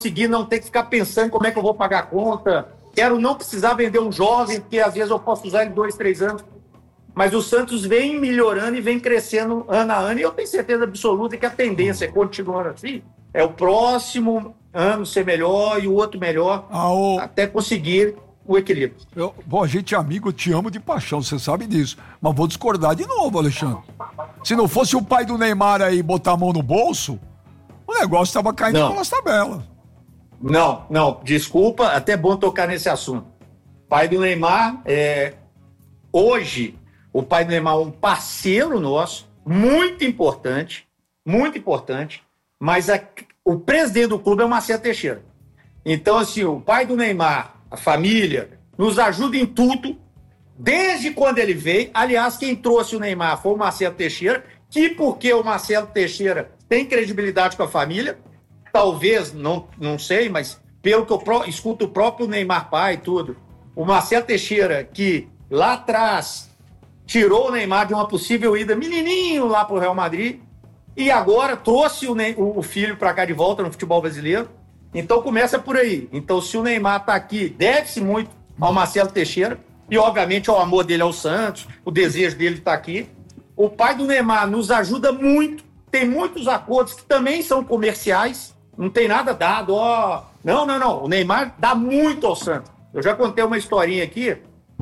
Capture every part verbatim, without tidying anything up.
conseguir não ter que ficar pensando como é que eu vou pagar a conta. Quero não precisar vender um jovem, porque às vezes eu posso usar ele dois, três anos. Mas o Santos vem melhorando e vem crescendo ano a ano. E eu tenho certeza absoluta que a tendência é continuando assim. É o próximo ano ser melhor e o outro melhor, ah, o... até conseguir o equilíbrio. Eu, bom, a gente é amigo, eu te amo de paixão, você sabe disso. Mas vou discordar de novo, Alexandre. Se não fosse o pai do Neymar aí botar a mão no bolso, o negócio estava caindo não. pelas tabelas. Não, não, desculpa, até bom tocar nesse assunto. Pai do Neymar, é, hoje, o pai do Neymar é um parceiro nosso, muito importante, muito importante, mas a, o presidente do clube é o Marcelo Teixeira. Então, assim, o pai do Neymar, a família, nos ajuda em tudo, desde quando ele veio. Aliás, quem trouxe o Neymar foi o Marcelo Teixeira, que porque o Marcelo Teixeira tem credibilidade com a família, talvez, não, não sei, mas pelo que eu pro, escuto o próprio Neymar pai e tudo, o Marcelo Teixeira, que lá atrás tirou o Neymar de uma possível ida menininho lá para o Real Madrid, e agora trouxe o, Ney, o filho para cá de volta no futebol brasileiro. Então começa por aí. Então se o Neymar está aqui, deve-se muito ao Marcelo Teixeira, e obviamente ao amor dele ao Santos, o desejo dele está aqui. O pai do Neymar nos ajuda muito, tem muitos acordos que também são comerciais, não tem nada dado, ó. Não, não, não. O Neymar dá muito ao Santos. Eu já contei uma historinha aqui,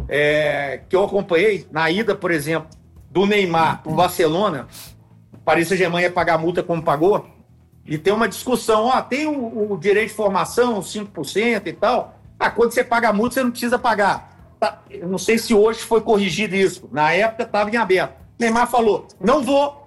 é, que eu acompanhei na ida, por exemplo, do Neymar para o Barcelona. Paris Saint-Germain ia pagar a multa como pagou. E tem uma discussão, ó, tem o, o direito de formação, cinco por cento e tal. Ah, quando você paga a multa, você não precisa pagar. Tá, eu não sei se hoje foi corrigido isso. Na época estava em aberto. Neymar falou, não vou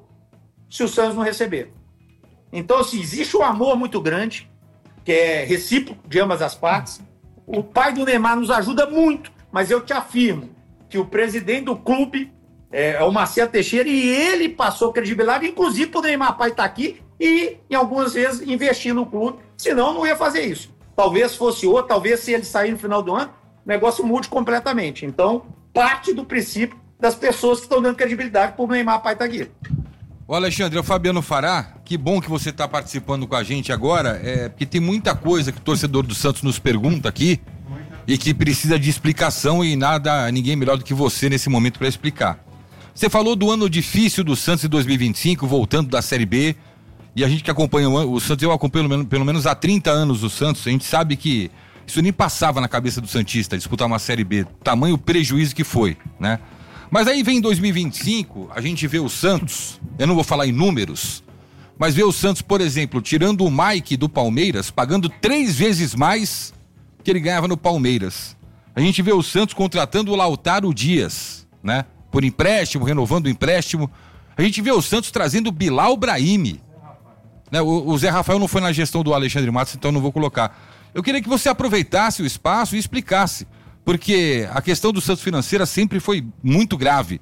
se o Santos não receber. Então, assim, existe um amor muito grande, que é recíproco de ambas as partes. O pai do Neymar nos ajuda muito, mas eu te afirmo que o presidente do clube é, é o Marcelo Teixeira, e ele passou credibilidade, inclusive para o Neymar pai estar aqui e, em algumas vezes, investir no clube, senão não ia fazer isso. Talvez fosse outro, talvez se ele sair no final do ano, o negócio mude completamente. Então, parte do princípio das pessoas que estão dando credibilidade para o Neymar pai estar aqui. Ô Alexandre, é o Fabiano Fará, que bom que você está participando com a gente agora, é, porque tem muita coisa que o torcedor do Santos nos pergunta aqui e que precisa de explicação, e nada, ninguém melhor do que você nesse momento para explicar. Você falou do ano difícil do Santos em dois mil e vinte e cinco, voltando da Série B, e a gente que acompanha o, o Santos, eu acompanho pelo, pelo menos há trinta anos o Santos, a gente sabe que isso nem passava na cabeça do santista, disputar uma Série B, tamanho prejuízo que foi, né? Mas aí vem dois mil e vinte e cinco, a gente vê o Santos, eu não vou falar em números, mas vê o Santos, por exemplo, tirando o Mike do Palmeiras, pagando três vezes mais que ele ganhava no Palmeiras. A gente vê o Santos contratando o Lautaro Dias, né? Por empréstimo, renovando o empréstimo. A gente vê o Santos trazendo o Bilal Brahimi. Né? O, o Zé Rafael não foi na gestão do Alexandre Matos, então não vou colocar. Eu queria que você aproveitasse o espaço e explicasse, porque a questão do Santos financeira sempre foi muito grave.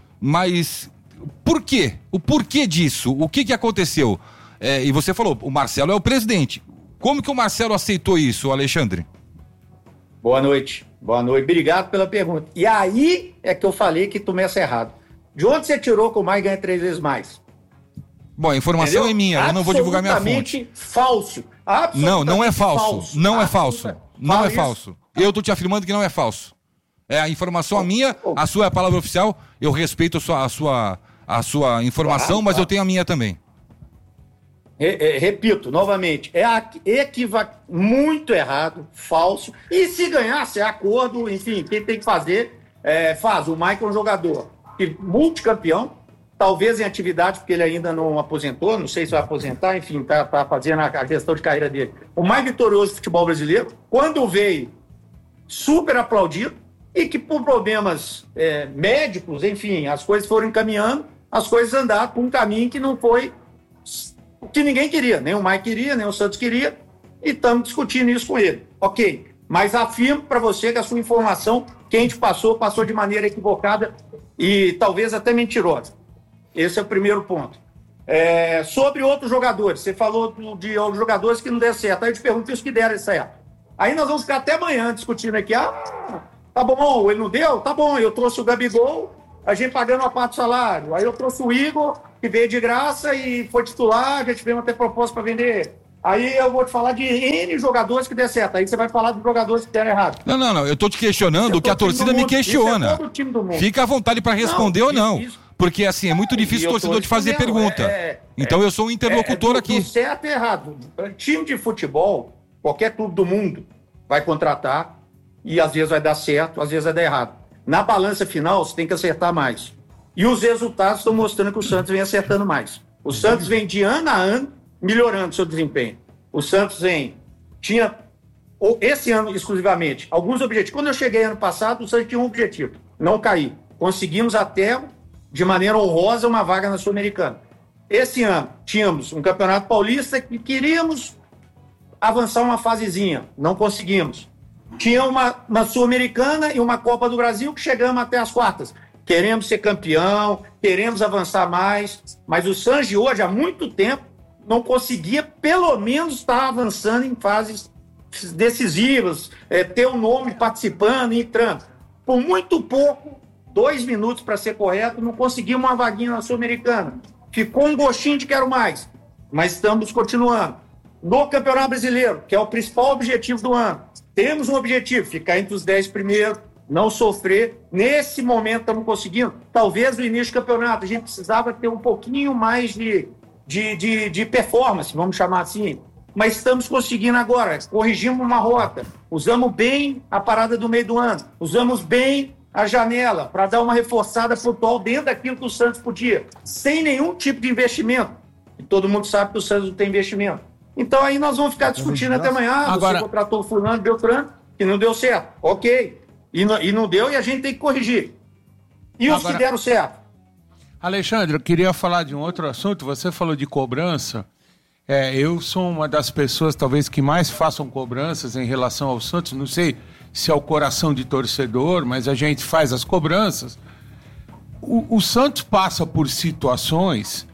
Mas por quê? O porquê disso? O que que aconteceu? É, e você falou, o Marcelo é o presidente. Como que o Marcelo aceitou isso, Alexandre? Boa noite. Boa noite. Obrigado pela pergunta. E aí é que eu falei que tu começa errado. De onde você tirou que o Mai ganha três vezes mais? Bom, a informação Entendeu? é minha, eu não vou divulgar minha fonte. Falso. Não, não é falso. falso. Não é falso. Não Fala é falso. Isso. Eu tô te afirmando que não é falso. É a informação oh, minha, oh. a sua é a palavra oficial, eu respeito a sua, a sua, a sua informação, claro, mas claro. eu tenho a minha também. Repito, novamente, é equiva... muito errado, falso, e se ganhasse é acordo, enfim, quem tem que fazer, é, faz. O Michael é um jogador multicampeão, talvez em atividade, porque ele ainda não aposentou, não sei se vai aposentar, enfim, está tá fazendo a gestão de carreira dele. O mais vitorioso do futebol brasileiro, quando veio, super aplaudido, e que por problemas é, médicos, enfim, as coisas foram encaminhando, as coisas andaram por um caminho que não foi o que ninguém queria, nem o Mike queria, nem o Santos queria, e estamos discutindo isso com ele. Ok, mas afirmo para você que a sua informação, que a gente passou, passou de maneira equivocada e talvez até mentirosa. Esse é o primeiro ponto. É, sobre outros jogadores, você falou de outros jogadores que não deram certo, aí eu te pergunto os que deram certo. Aí nós vamos ficar até amanhã discutindo aqui, ah, tá bom, ele não deu? Tá bom, eu trouxe o Gabigol, a gente pagando a parte do salário, aí eu trouxe o Igor, que veio de graça e foi titular, a gente veio até proposta para vender Aí eu vou te falar de N jogadores que der certo. Aí você vai falar de jogadores que deram errado. Não, não, não. Eu tô te questionando o que a torcida me questiona. Isso é todo time do mundo. Fica à vontade para responder não, ou não. Isso. Porque, assim, é muito difícil o torcedor te fazer pergunta. É, é, então eu sou um interlocutor é, é do, aqui. Do certo e errado. Time de futebol, qualquer clube do mundo vai contratar e às vezes vai dar certo, às vezes vai dar errado. Na balança final, você tem que acertar mais. E os resultados estão mostrando que o Santos vem acertando mais. O Santos vem de ano a ano melhorando seu desempenho. O Santos vem, tinha, esse ano exclusivamente, alguns objetivos. Quando eu cheguei ano passado, o Santos tinha um objetivo, não cair. Conseguimos até, de maneira honrosa, uma vaga na Sul-Americana. Esse ano, tínhamos um Campeonato Paulista que queríamos avançar uma fasezinha, não conseguimos. Tinha uma, uma Sul-Americana e uma Copa do Brasil que chegamos até as quartas. Queremos ser campeão, queremos avançar mais, mas o Santos de hoje, há muito tempo, não conseguia, pelo menos, estar avançando em fases decisivas, é, ter um nome participando e entrando. Por muito pouco, dois minutos para ser correto, não conseguimos uma vaguinha na Sul-Americana. Ficou um gostinho de quero mais, mas estamos continuando. No Campeonato Brasileiro, que é o principal objetivo do ano, temos um objetivo, ficar entre os dez primeiros, não sofrer. Nesse momento estamos conseguindo. Talvez no início do campeonato a gente precisava ter um pouquinho mais de... De, de, de performance, vamos chamar assim, mas estamos conseguindo agora, corrigimos uma rota, usamos bem a parada do meio do ano, usamos bem a janela para dar uma reforçada pontual dentro daquilo que o Santos podia, sem nenhum tipo de investimento, e todo mundo sabe que o Santos não tem investimento. Então aí nós vamos ficar discutindo até amanhã, agora... você contratou o fulano, Beltrano, que não deu certo, ok, e não, e não deu e a gente tem que corrigir. E os agora... que deram certo? Alexandre, eu queria falar de um outro assunto. Você falou de cobrança. É, eu sou uma das pessoas, talvez, que mais façam cobranças em relação ao Santos. Não sei se é o coração de torcedor, mas a gente faz as cobranças. O, o Santos passa por situações,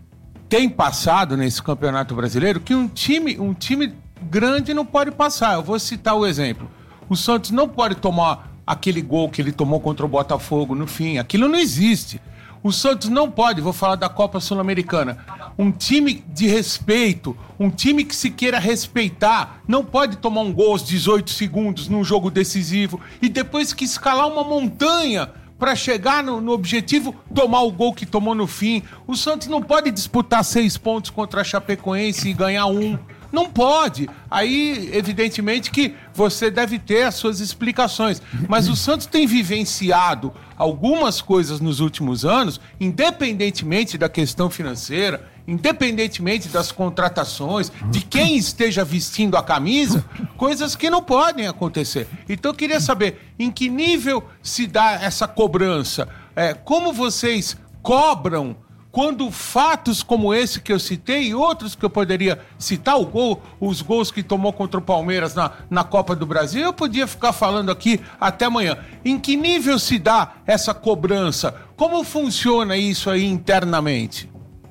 tem passado nesse Campeonato Brasileiro, que um time, um time grande não pode passar. Eu vou citar o exemplo. O Santos não pode tomar aquele gol que ele tomou contra o Botafogo no fim. Aquilo não existe. O Santos não pode, vou falar da Copa Sul-Americana, um time de respeito, um time que se queira respeitar, não pode tomar um gol aos dezoito segundos num jogo decisivo e depois que escalar uma montanha para chegar no, no objetivo, tomar o gol que tomou no fim. O Santos não pode disputar seis pontos contra a Chapecoense e ganhar um. Não pode. Aí, evidentemente, que você deve ter as suas explicações. Mas o Santos tem vivenciado algumas coisas nos últimos anos, independentemente da questão financeira, independentemente das contratações, de quem esteja vestindo a camisa, coisas que não podem acontecer. Então, eu queria saber em que nível se dá essa cobrança. É, como vocês cobram quando fatos como esse que eu citei e outros que eu poderia citar, o gol, os gols que tomou contra o Palmeiras na, na Copa do Brasil, eu podia ficar falando aqui até amanhã. Em que nível se dá essa cobrança? Como funciona isso aí internamente?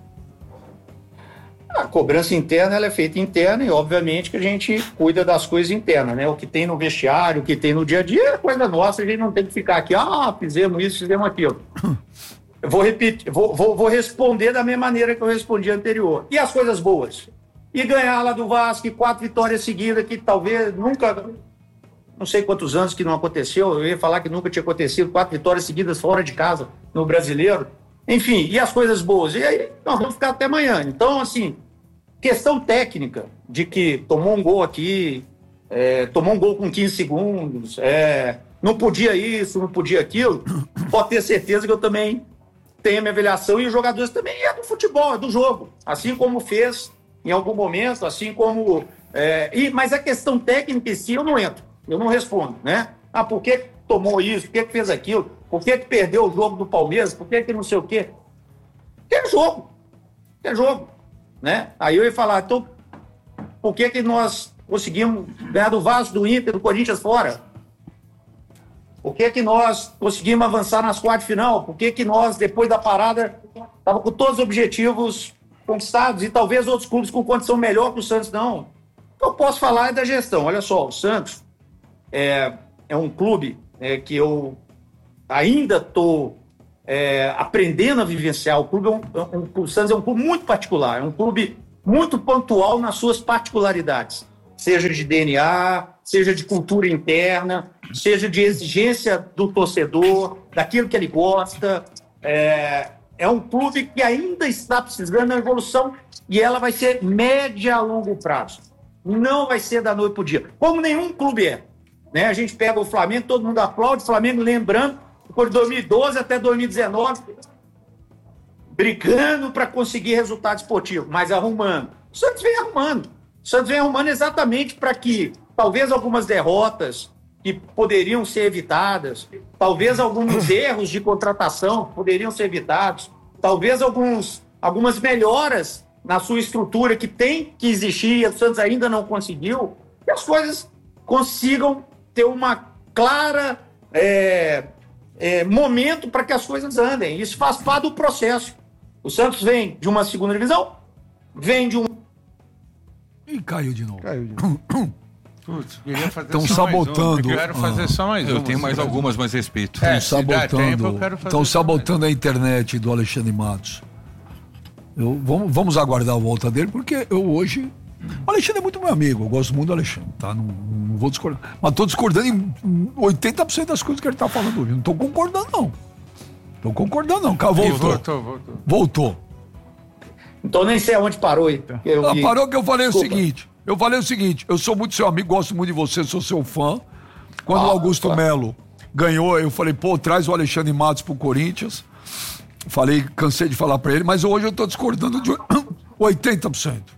A cobrança interna ela é feita interna e, obviamente, que a gente cuida das coisas internas, né? O que tem no vestiário, o que tem no dia a dia é coisa nossa, a gente não tem que ficar aqui, ah, fizemos isso, fizemos aquilo. Eu vou repetir, vou, vou, vou responder da mesma maneira que eu respondi anterior. E as coisas boas? E ganhar lá do Vasco, quatro vitórias seguidas, que talvez nunca, não sei quantos anos que não aconteceu, eu ia falar que nunca tinha acontecido, quatro vitórias seguidas fora de casa no Brasileiro. Enfim, e as coisas boas? E aí nós vamos ficar até amanhã. Então, assim, questão técnica de que tomou um gol aqui, é, tomou um gol com quinze segundos, é, não podia isso, não podia aquilo, pode ter certeza que eu também tenho a minha avaliação e os jogadores também é do futebol, é do jogo. Assim como fez em algum momento, assim como... É, e, mas a questão técnica em si eu não entro, eu não respondo, né? Ah, por que tomou isso? Por que fez aquilo? Por que perdeu o jogo do Palmeiras? Por que não sei o quê? Porque é jogo. É jogo. Né? Aí eu ia falar, então, por que que nós conseguimos ganhar do Vasco, do Inter, do Corinthians fora? Por que que nós conseguimos avançar nas quartas de final? Por que que nós, depois da parada, estávamos com todos os objetivos conquistados e talvez outros clubes com condição melhor que o Santos não? O que eu posso falar é da gestão. Olha só, o Santos é, é um clube é, que eu ainda estou é, aprendendo a vivenciar. O clube é um, um, o Santos é um clube muito particular, é um clube muito pontual nas suas particularidades, seja de D N A, seja de cultura interna, seja de exigência do torcedor, daquilo que ele gosta. É, é um clube que ainda está precisando da evolução e ela vai ser média a longo prazo. Não vai ser da noite para o dia, como nenhum clube é. Né? A gente pega o Flamengo, todo mundo aplaude o Flamengo, lembrando, por dois mil e doze até dois mil e dezenove, brigando para conseguir resultado esportivo, mas arrumando. O Santos vem arrumando. O Santos vem arrumando exatamente para que talvez algumas derrotas que poderiam ser evitadas, talvez alguns erros de contratação poderiam ser evitados, talvez alguns, algumas melhoras na sua estrutura que tem que existir e o Santos ainda não conseguiu, que as coisas consigam ter uma clara é, é, momento para que as coisas andem. Isso faz parte do processo. O Santos vem de uma segunda divisão, vem de um... E caiu de novo. Caiu de novo. Putz, queria fazer Estão só sabotando. Mais uma. Eu quero fazer ah. só mais Eu uma. tenho mais algumas, mas respeito. Estão É, se der tempo, eu sabotando. quero fazer Estão só sabotando a internet do Alexandre Matos. Eu, vamos, vamos aguardar a volta dele, porque eu hoje. O Alexandre é muito meu amigo, eu gosto muito do Alexandre, tá? Não, não vou discordar. Mas estou discordando em oitenta por cento das coisas que ele está falando hoje. Não estou concordando, não. Estou concordando, não. Cara, voltou. Voltou, voltou. Voltou. Então nem sei aonde parou. Eu... Ah, parou que eu falei Desculpa. o seguinte. Eu falei o seguinte, eu sou muito seu amigo, gosto muito de você, sou seu fã. Quando Ah, o Augusto tá. Melo ganhou, eu falei, pô, traz o Alexandre Matos pro Corinthians. Falei, cansei de falar pra ele, mas hoje eu tô discordando de oitenta por cento.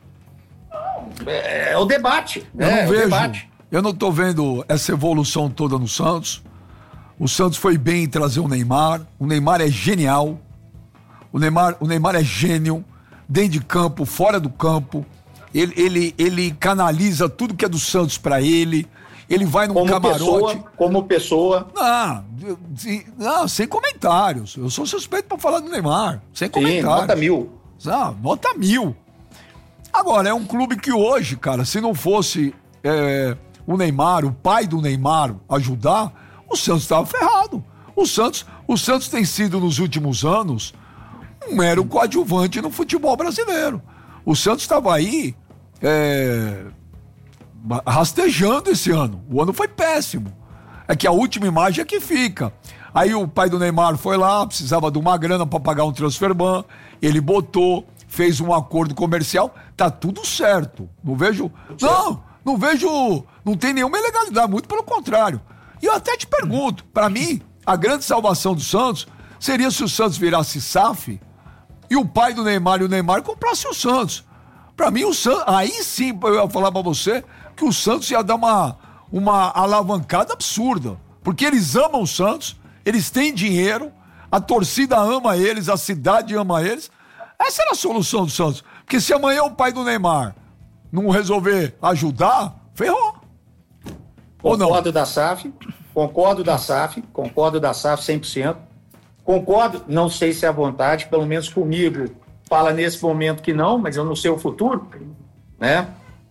É, é o debate. Eu né? não É o vejo, debate. eu não tô vendo essa evolução toda no Santos. O Santos foi bem em trazer o Neymar. O Neymar é genial. O Neymar, o Neymar é gênio, dentro de campo, fora do campo. Ele, ele, ele canaliza tudo que é do Santos pra ele. Ele vai num Como camarote. pessoa, como pessoa. Não, eu- se- não, sem comentários. Eu sou suspeito pra falar do Neymar. Sem Sim, comentários. nota mil. Ah, nota mil. Agora, é um clube que hoje, cara, se não fosse é, o Neymar, o pai do Neymar, ajudar, o Santos estava ferrado. O Santos, o Santos tem sido, nos últimos anos, um mero coadjuvante no futebol brasileiro. O Santos estava aí é, rastejando esse ano. O ano foi péssimo. É que a última imagem é que fica. Aí o pai do Neymar foi lá, precisava de uma grana para pagar um transferban, ele botou, fez um acordo comercial, tá tudo certo. Não vejo... Não, não vejo... Não tem nenhuma ilegalidade, muito pelo contrário. E eu até te pergunto, para mim, a grande salvação do Santos seria se o Santos virasse S A F e o pai do Neymar e o Neymar comprasse o Santos. Pra mim, o Santos... Aí sim, eu ia falar pra você que o Santos ia dar uma, uma alavancada absurda. Porque eles amam o Santos, eles têm dinheiro, a torcida ama eles, a cidade ama eles. Essa era a solução do Santos. Porque se amanhã o pai do Neymar não resolver ajudar, ferrou. Ou não? Concordo da S A F, concordo da S A F, concordo da S A F cem por cento. Concordo, não sei se é à vontade, pelo menos comigo, fala nesse momento que não, mas eu não sei o futuro, né?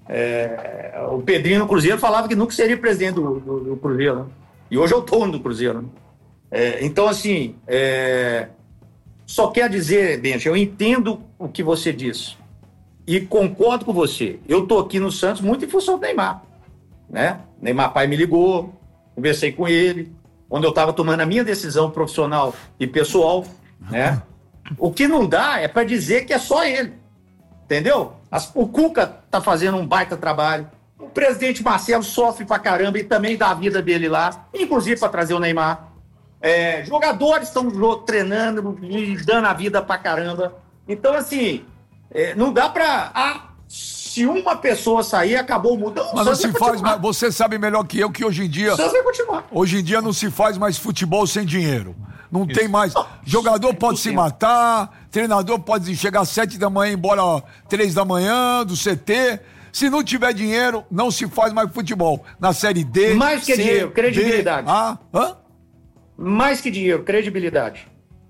É, o Pedrinho no Cruzeiro falava que nunca seria presidente do, do, do Cruzeiro, né? E hoje é o dono do Cruzeiro, né? É, então, assim, é, só quer dizer, Bento, eu entendo o que você disse e concordo com você. Eu tô aqui no Santos muito em função do Neymar, né? Neymar pai me ligou, conversei com ele, quando eu estava tomando a minha decisão profissional e pessoal, né? O que não dá é para dizer que é só ele, entendeu? As, o Cuca tá fazendo um baita trabalho, o presidente Marcelo sofre pra caramba e também dá a vida dele lá, inclusive para trazer o Neymar. É, jogadores estão treinando e dando a vida pra caramba. Então, assim, é, não dá pra... Ah, se uma pessoa sair, acabou mudando. Mas não se faz mais, você sabe melhor que eu que hoje em dia... O Santos vai continuar. Hoje em dia não se faz mais futebol sem dinheiro. Não tem mais. Jogador pode se matar, treinador pode chegar às sete da manhã e ir embora ó, três da manhã do C T. Se não tiver dinheiro, não se faz mais futebol. Na série D. Mais que C, dinheiro, credibilidade. D, A, hã? Mais que dinheiro, credibilidade.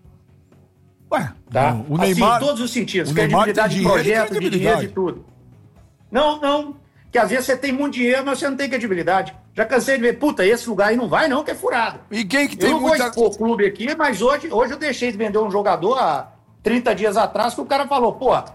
Ué, Tá? o Neymar. Assim, em todos os sentidos. o Neymar tem Credibilidade de dinheiro e projeto, de dinheiro, credibilidade. de tudo. Não, não. Que às vezes você tem muito dinheiro, mas você não tem credibilidade. Já cansei de ver, puta, esse lugar aí não vai não, que é furado. E quem que Eu tem não muita. vou expor o clube aqui, mas hoje, hoje eu deixei de vender um jogador há trinta dias atrás, que o cara falou, pô,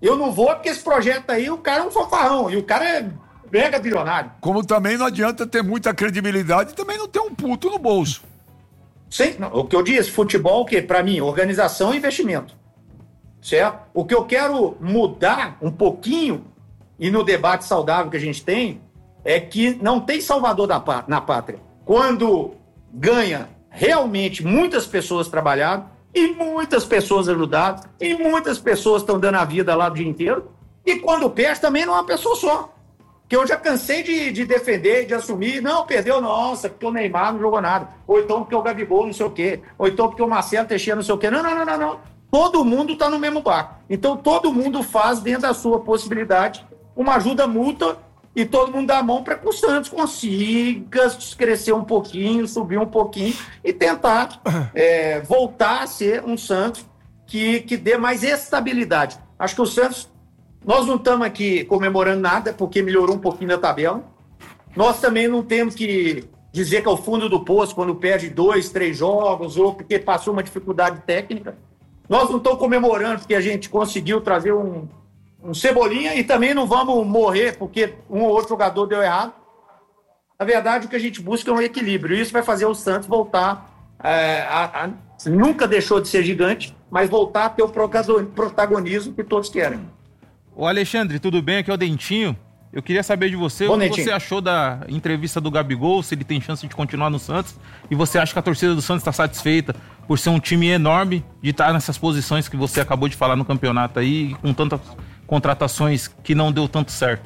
Eu não vou porque esse projeto aí, o cara é um fanfarrão. E o cara é mega bilionário. Como também não adianta ter muita credibilidade e também não ter um puto no bolso. Sim, não, o que eu disse, futebol, o quê? Para mim, organização e investimento. Certo? O que eu quero mudar um pouquinho, e no debate saudável que a gente tem, é que não tem salvador da, na pátria. Quando ganha realmente muitas pessoas trabalhando, e muitas pessoas ajudadas, e muitas pessoas estão dando a vida lá o dia inteiro, e quando perde também não é uma pessoa só. Que eu já cansei de, de defender, de assumir, não, perdeu, nossa, porque o Neymar não jogou nada, ou então porque o Gabigol não sei o quê, ou então porque o Marcelo Teixeira não sei o quê. Não, não, não, não, não. Todo mundo está no mesmo barco. Então todo mundo faz dentro da sua possibilidade uma ajuda mútua e todo mundo dá a mão para que o Santos consiga crescer um pouquinho, subir um pouquinho e tentar é, voltar a ser um Santos que, que dê mais estabilidade. Acho que o Santos, nós não estamos aqui comemorando nada porque melhorou um pouquinho na tabela. Nós também não temos que dizer que é o fundo do poço quando perde dois, três jogos ou porque passou uma dificuldade técnica. Nós não estamos comemorando porque a gente conseguiu trazer um, um Cebolinha e também não vamos morrer porque um ou outro jogador deu errado. Na verdade, o que a gente busca é um equilíbrio. Isso vai fazer o Santos voltar é, a, a, nunca deixou de ser gigante, mas voltar a ter o protagonismo que todos querem. Ô Alexandre, tudo bem? Aqui é o Dentinho. Eu queria saber de você, Bom, o que Dentinho. Você achou da entrevista do Gabigol, se ele tem chance de continuar no Santos, e você acha que a torcida do Santos está satisfeita por ser um time enorme, de estar nessas posições que você acabou de falar no campeonato aí, com tantas contratações que não deu tanto certo?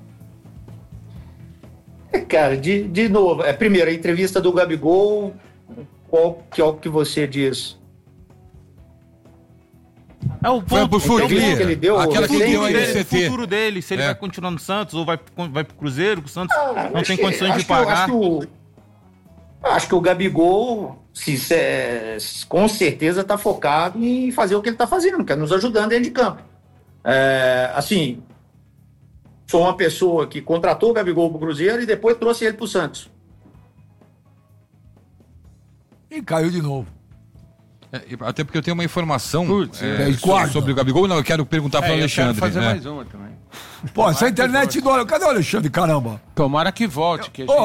É, cara, de, de novo, é, primeiro, a entrevista do Gabigol, qual que é o que você diz? É o ponto, foi que ele deu, aquela que deu aí dele, o futuro dele, se ele é. vai continuar no Santos ou vai, vai pro Cruzeiro, que o Santos ah, não tem que, condições de pagar. Que, acho, que o, acho que o Gabigol, se, se, com certeza, está focado em fazer o que ele está fazendo, que é nos ajudando dentro de campo. É, assim, sou uma pessoa que contratou o Gabigol pro Cruzeiro e depois trouxe ele pro Santos. E caiu de novo. É, até porque eu tenho uma informação Putz, é, é, sobre, sobre o Gabigol. Não, eu quero perguntar é, para o Alexandre. Eu quero fazer né? mais uma também. Pô, essa internet do... Cadê o Alexandre, caramba? Tomara que volte. Que a gente...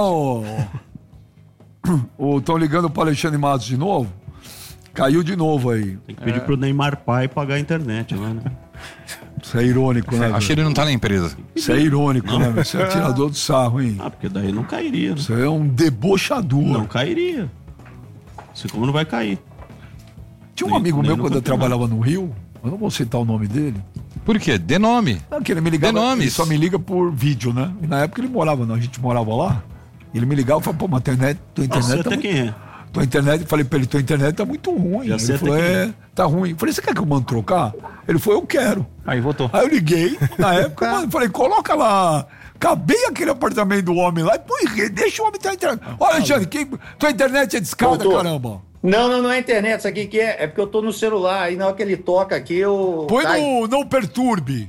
oh, Estão ligando pro Alexandre Matos de novo? Caiu de novo aí. Tem que pedir é. pro Neymar pai pagar a internet, né? Isso é irônico, né? Acho que ele não tá na empresa. Isso é irônico, não. né? Você é tirador do sarro, hein? Ah, porque daí não cairia. Né? Isso é um debochador. Não cairia. Assim como não vai cair. Tinha um nem, amigo nem meu quando eu trabalhava no Rio, eu não vou citar o nome dele. Por quê? Dê nome. Não, que ele me ligava, Dê nome. Ele só me liga por vídeo, né? E na época ele morava, não, a gente morava lá. Ele me ligava e falava, pô, mas tua internet, tua internet Nossa, tá até muito... quem é? Tua internet, eu falei pra ele, tua internet tá muito ruim. Já ele falou, é, é, tá ruim. Eu falei, você quer que eu mando trocar? Ele falou, eu quero. Aí voltou. Aí eu liguei, na época, mano, falei, coloca lá. Acabei aquele apartamento do homem lá e pô, deixa o homem ter internet. Olha, Alexandre, quem... tua internet é discada, Voltou. Caramba. Não, não, não é internet, isso aqui que é, é porque eu tô no celular, aí na hora que ele toca aqui, eu... Põe no Não Perturbe.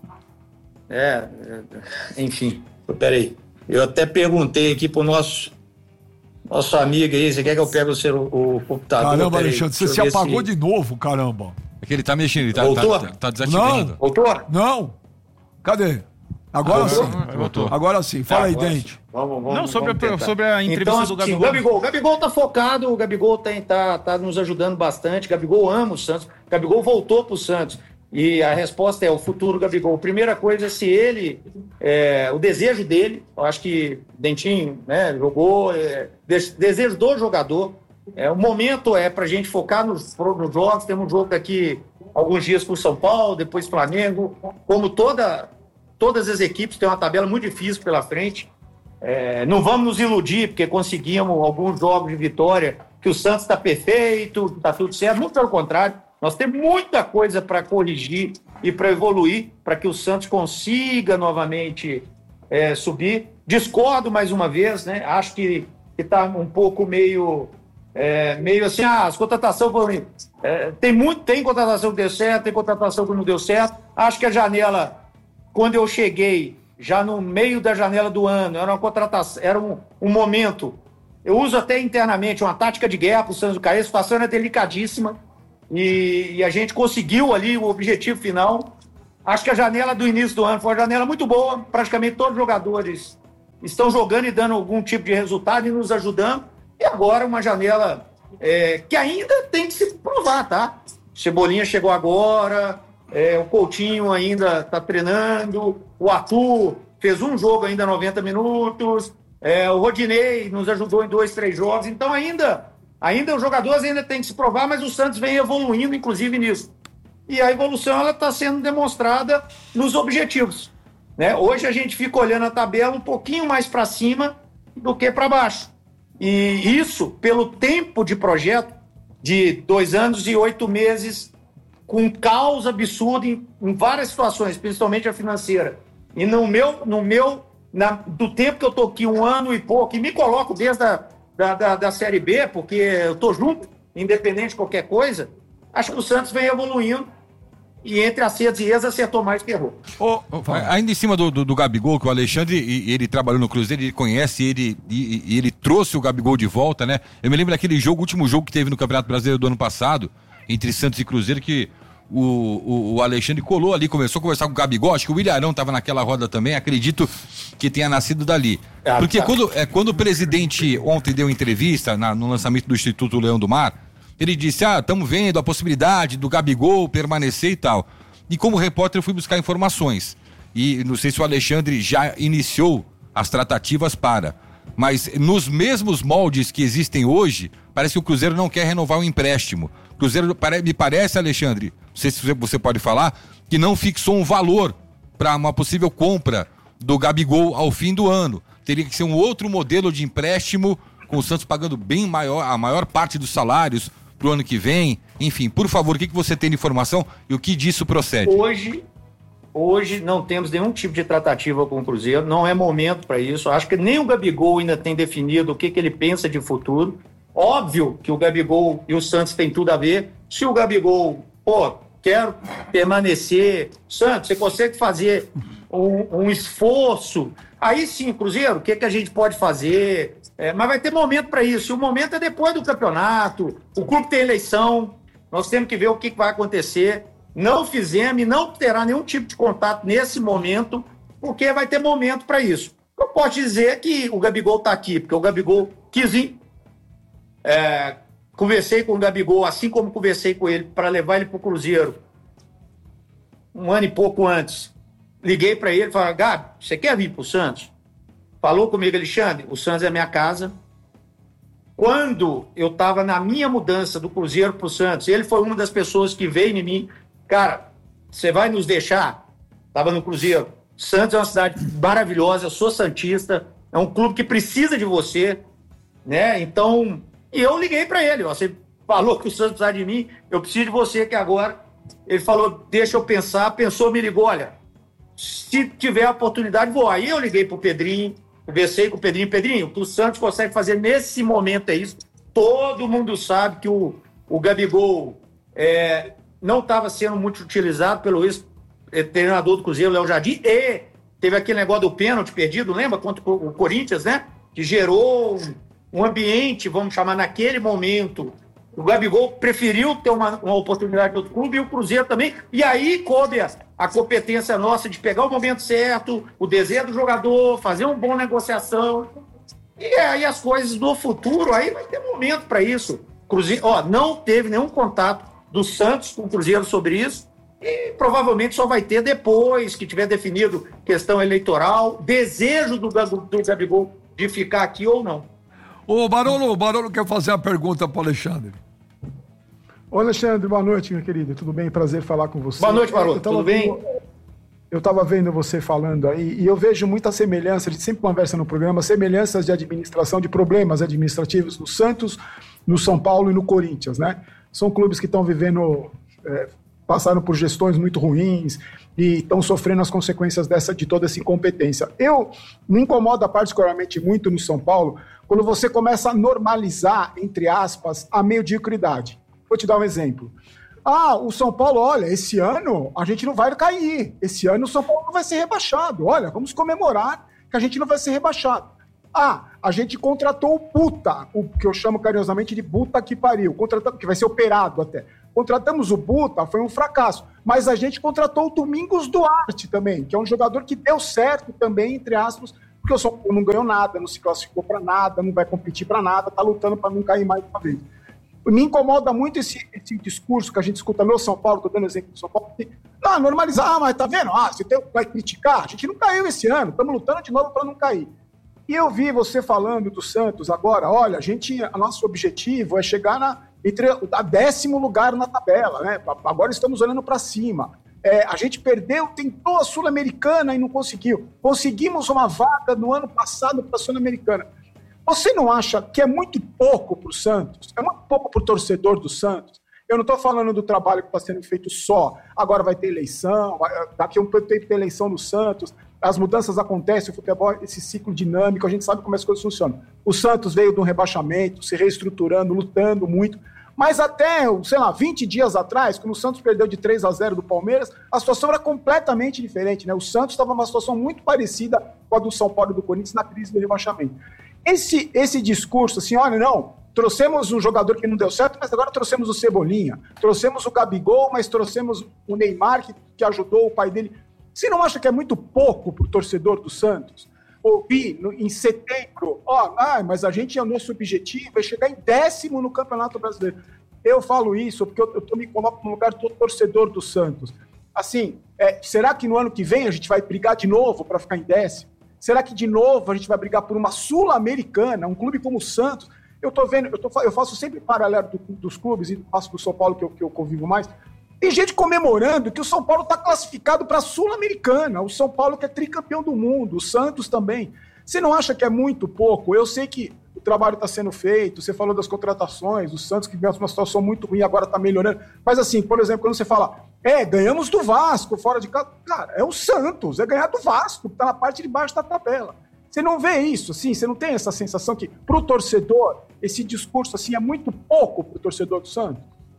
É, enfim, peraí. Eu até perguntei aqui pro nosso, nosso amigo aí, você quer que eu pegue o, celu, o computador? Caramba, peraí, Alexandre, você se apagou se... de novo, caramba. É que ele tá mexendo, ele tá, Voltou? tá, tá, tá desativando. Não. Voltou? Não. Cadê? Agora ah, sim. Voltou. Agora sim. Fala tá, aí, Dente. Vamos, vamos, Não, sobre, vamos a, sobre a entrevista então, do Gabigol. Sim, o Gabigol. O Gabigol tá focado, o Gabigol tá, tá, tá nos ajudando bastante. O Gabigol ama o Santos. O Gabigol voltou pro Santos. E a resposta é o futuro Gabigol. Primeira coisa, se ele, é, o desejo dele, eu acho que Dentinho, né, jogou, é, desejo do jogador. É, o momento é pra gente focar nos, nos jogos. Temos um jogo daqui alguns dias com o São Paulo, depois Flamengo. Como toda, todas as equipes têm uma tabela muito difícil pela frente. É, não vamos nos iludir, porque conseguimos alguns jogos de vitória, que o Santos está perfeito, está tudo certo. Muito pelo contrário. Nós temos muita coisa para corrigir e para evoluir, para que o Santos consiga novamente é, subir. Discordo mais uma vez, né? Acho que está um pouco meio, é, meio assim, ah, as contratações foram... É, tem, muito, tem contratação que deu certo, tem contratação que não deu certo. Acho que a janela, quando eu cheguei, já no meio da janela do ano, era uma contratação, era um, um momento. Eu uso até internamente uma tática de guerra para o Santos cair, a situação era delicadíssima. E, e a gente conseguiu ali o objetivo final Acho que a janela do início do ano foi uma janela muito boa. Praticamente todos os jogadores estão jogando e dando algum tipo de resultado e nos ajudando. E agora uma janela é, que ainda tem que se provar, tá? Cebolinha chegou agora, é, o Coutinho ainda está treinando, o Arthur fez um jogo ainda noventa minutos, é, o Rodinei nos ajudou em dois, três jogos. Então ainda, ainda os jogadores ainda têm que se provar, mas o Santos vem evoluindo, inclusive, nisso. E a evolução está sendo demonstrada nos objetivos, né? Hoje a gente fica olhando a tabela um pouquinho mais para cima do que para baixo. E isso, pelo tempo de projeto, de dois anos e oito meses, com caos absurdo em, em várias situações, principalmente a financeira. E no meu, no meu na, do tempo que eu estou aqui, um ano e pouco, e me coloco desde a da, da, da Série B, porque eu estou junto, independente de qualquer coisa, acho que o Santos vem evoluindo e entre acertos e erros acertou mais que errou. Oh, oh, ainda em cima do, do, do Gabigol, que o Alexandre, e, ele trabalhou no Cruzeiro, ele conhece, ele, e, e ele trouxe o Gabigol de volta, né? Eu me lembro daquele jogo, o último jogo que teve no Campeonato Brasileiro do ano passado, entre Santos e Cruzeiro, que o, o, o Alexandre colou ali, começou a conversar com o Gabigol, acho que o Ilharão estava naquela roda também, acredito que tenha nascido dali. Porque quando, é, quando o presidente ontem deu entrevista na, no lançamento do Instituto Leão do Mar, ele disse, ah, estamos vendo a possibilidade do Gabigol permanecer e tal. E como repórter eu fui buscar informações. E não sei se o Alexandre já iniciou as tratativas para. Mas nos mesmos moldes que existem hoje, parece que o Cruzeiro não quer renovar o empréstimo. O Cruzeiro, me parece, Alexandre, não sei se você pode falar, que não fixou um valor para uma possível compra do Gabigol ao fim do ano. Teria que ser um outro modelo de empréstimo, com o Santos pagando bem maior, a maior parte dos salários pro ano que vem. Enfim, por favor, o que, que você tem de informação e o que disso procede? Hoje, hoje não temos nenhum tipo de tratativa com o Cruzeiro, não é momento para isso. Acho que nem o Gabigol ainda tem definido o que, que ele pensa de futuro. Óbvio que o Gabigol e o Santos têm tudo a ver. Se o Gabigol, pô, quero permanecer, Santos, você consegue fazer um, um esforço, aí sim, Cruzeiro, o que, que a gente pode fazer? É, mas vai ter momento para isso, e o momento é depois do campeonato, o clube tem eleição, nós temos que ver o que, que vai acontecer. Não fizemos e não terá nenhum tipo de contato nesse momento, porque vai ter momento para isso. Eu posso dizer que o Gabigol está aqui, porque o Gabigol quis ir. É, conversei com o Gabigol, assim como conversei com ele para levar ele para o Cruzeiro um ano e pouco antes. Liguei para ele e falei, Gabi, você quer vir para o Santos? Falou comigo, Alexandre, o Santos é minha casa. Quando eu estava na minha mudança do Cruzeiro para o Santos, ele foi uma das pessoas que veio em mim, cara, você vai nos deixar? Estava no Cruzeiro. Santos é uma cidade maravilhosa, eu sou santista, é um clube que precisa de você, né? Então, e eu liguei para ele, ó, você falou que o Santos precisa de mim, eu preciso de você aqui agora. Ele falou, deixa eu pensar, pensou, me ligou, olha, se tiver a oportunidade, vou. Aí eu liguei pro Pedrinho, conversei com o Pedrinho, Pedrinho, o que o Santos consegue fazer nesse momento é isso. Todo mundo sabe que o, o Gabigol é, não estava sendo muito utilizado pelo ex-treinador do Cruzeiro, Léo Jardim, e teve aquele negócio do pênalti perdido, lembra? Contra o Corinthians, né? Que gerou um, um ambiente, vamos chamar, naquele momento. O Gabigol preferiu ter uma, uma oportunidade do outro clube e o Cruzeiro também. E aí coube a, a competência nossa de pegar o momento certo, o desejo do jogador, fazer uma boa negociação. E aí as coisas do futuro, aí vai ter momento para isso. Cruzeiro, ó, não teve nenhum contato do Santos com o Cruzeiro sobre isso. E provavelmente só vai ter depois que tiver definido questão eleitoral, desejo do, do Gabigol de ficar aqui ou não. Ô, Barolo, o Barolo quer fazer uma pergunta para o Alexandre. Ô, Alexandre, boa noite, meu querido. Tudo bem? Prazer falar com você. Boa noite, Barolo. Tudo bem? Eu estava vendo você falando aí e eu vejo muita semelhança, a gente sempre conversa no programa, semelhanças de administração, de problemas administrativos no Santos, no São Paulo e no Corinthians, né? São clubes que estão vivendo, é, passaram por gestões muito ruins e estão sofrendo as consequências dessa, de toda essa incompetência. Eu me incomoda particularmente muito no São Paulo quando você começa a normalizar, entre aspas, a mediocridade. Vou te dar um exemplo. Ah, o São Paulo, olha, esse ano a gente não vai cair. Esse ano o São Paulo não vai ser rebaixado. Olha, vamos comemorar que a gente não vai ser rebaixado. Ah, a gente contratou o Buta, o que eu chamo carinhosamente de Buta que pariu, contratamos, que vai ser operado até. Contratamos o Buta, foi um fracasso. Mas a gente contratou o Domingos Duarte também, que é um jogador que deu certo também, entre aspas, porque o São Paulo não ganhou nada, não se classificou para nada, não vai competir para nada, está lutando para não cair mais uma vez. Me incomoda muito esse, esse discurso que a gente escuta no São Paulo, estou dando exemplo do São Paulo, que, não, normalizar, ah, mas tá vendo? Ah, você tem, vai criticar? A gente não caiu esse ano, estamos lutando de novo para não cair. E eu vi você falando do Santos agora, olha, a gente, a nosso objetivo é chegar na, entre, a décimo lugar na tabela, né? Agora estamos olhando para cima. É, a gente perdeu, tentou a Sul-Americana e não conseguiu. Conseguimos uma vaga no ano passado para a Sul-Americana. Você não acha que é muito pouco para o Santos? É muito pouco para o torcedor do Santos? Eu não estou falando do trabalho que está sendo feito só. Agora vai ter eleição, vai, daqui a um tempo tem eleição no Santos, as mudanças acontecem, o futebol, esse ciclo dinâmico, a gente sabe como as coisas funcionam. O Santos veio de um rebaixamento, se reestruturando, lutando muito, mas até, sei lá, vinte dias atrás, quando o Santos perdeu de três a zero do Palmeiras, a situação era completamente diferente, né? O Santos estava numa situação muito parecida com a do São Paulo e do Corinthians na crise do rebaixamento. Esse, esse discurso, assim, olha, não, trouxemos um jogador que não deu certo, mas agora trouxemos o Cebolinha, trouxemos o Gabigol, mas trouxemos o Neymar, que, que ajudou o pai dele. Você não acha que é muito pouco para o torcedor do Santos? Ouvir no, em setembro, ó, oh, ah, mas a gente, o nosso objetivo é chegar em décimo no Campeonato Brasileiro. Eu falo isso porque eu, eu, eu me coloco no lugar do torcedor do Santos. Assim, é, será que no ano que vem a gente vai brigar de novo para ficar em décimo? Será que de novo a gente vai brigar por uma Sul-Americana, um clube como o Santos? Eu tô vendo, eu, tô, eu faço sempre paralelo do, dos clubes e faço do São Paulo, que eu, que eu convivo mais. Tem gente comemorando que o São Paulo está classificado para a Sul-Americana, o São Paulo que é tricampeão do mundo, o Santos também. Você não acha que é muito pouco? Eu sei que o trabalho está sendo feito, você falou das contratações, o Santos que veio uma situação muito ruim, agora está melhorando. Mas assim, por exemplo, quando você fala, é, ganhamos do Vasco fora de casa, cara, é o Santos, é ganhar do Vasco, que está na parte de baixo da tabela. Você não vê isso, assim, você não tem essa sensação que, para o torcedor, esse discurso assim é muito pouco para o torcedor do Santos?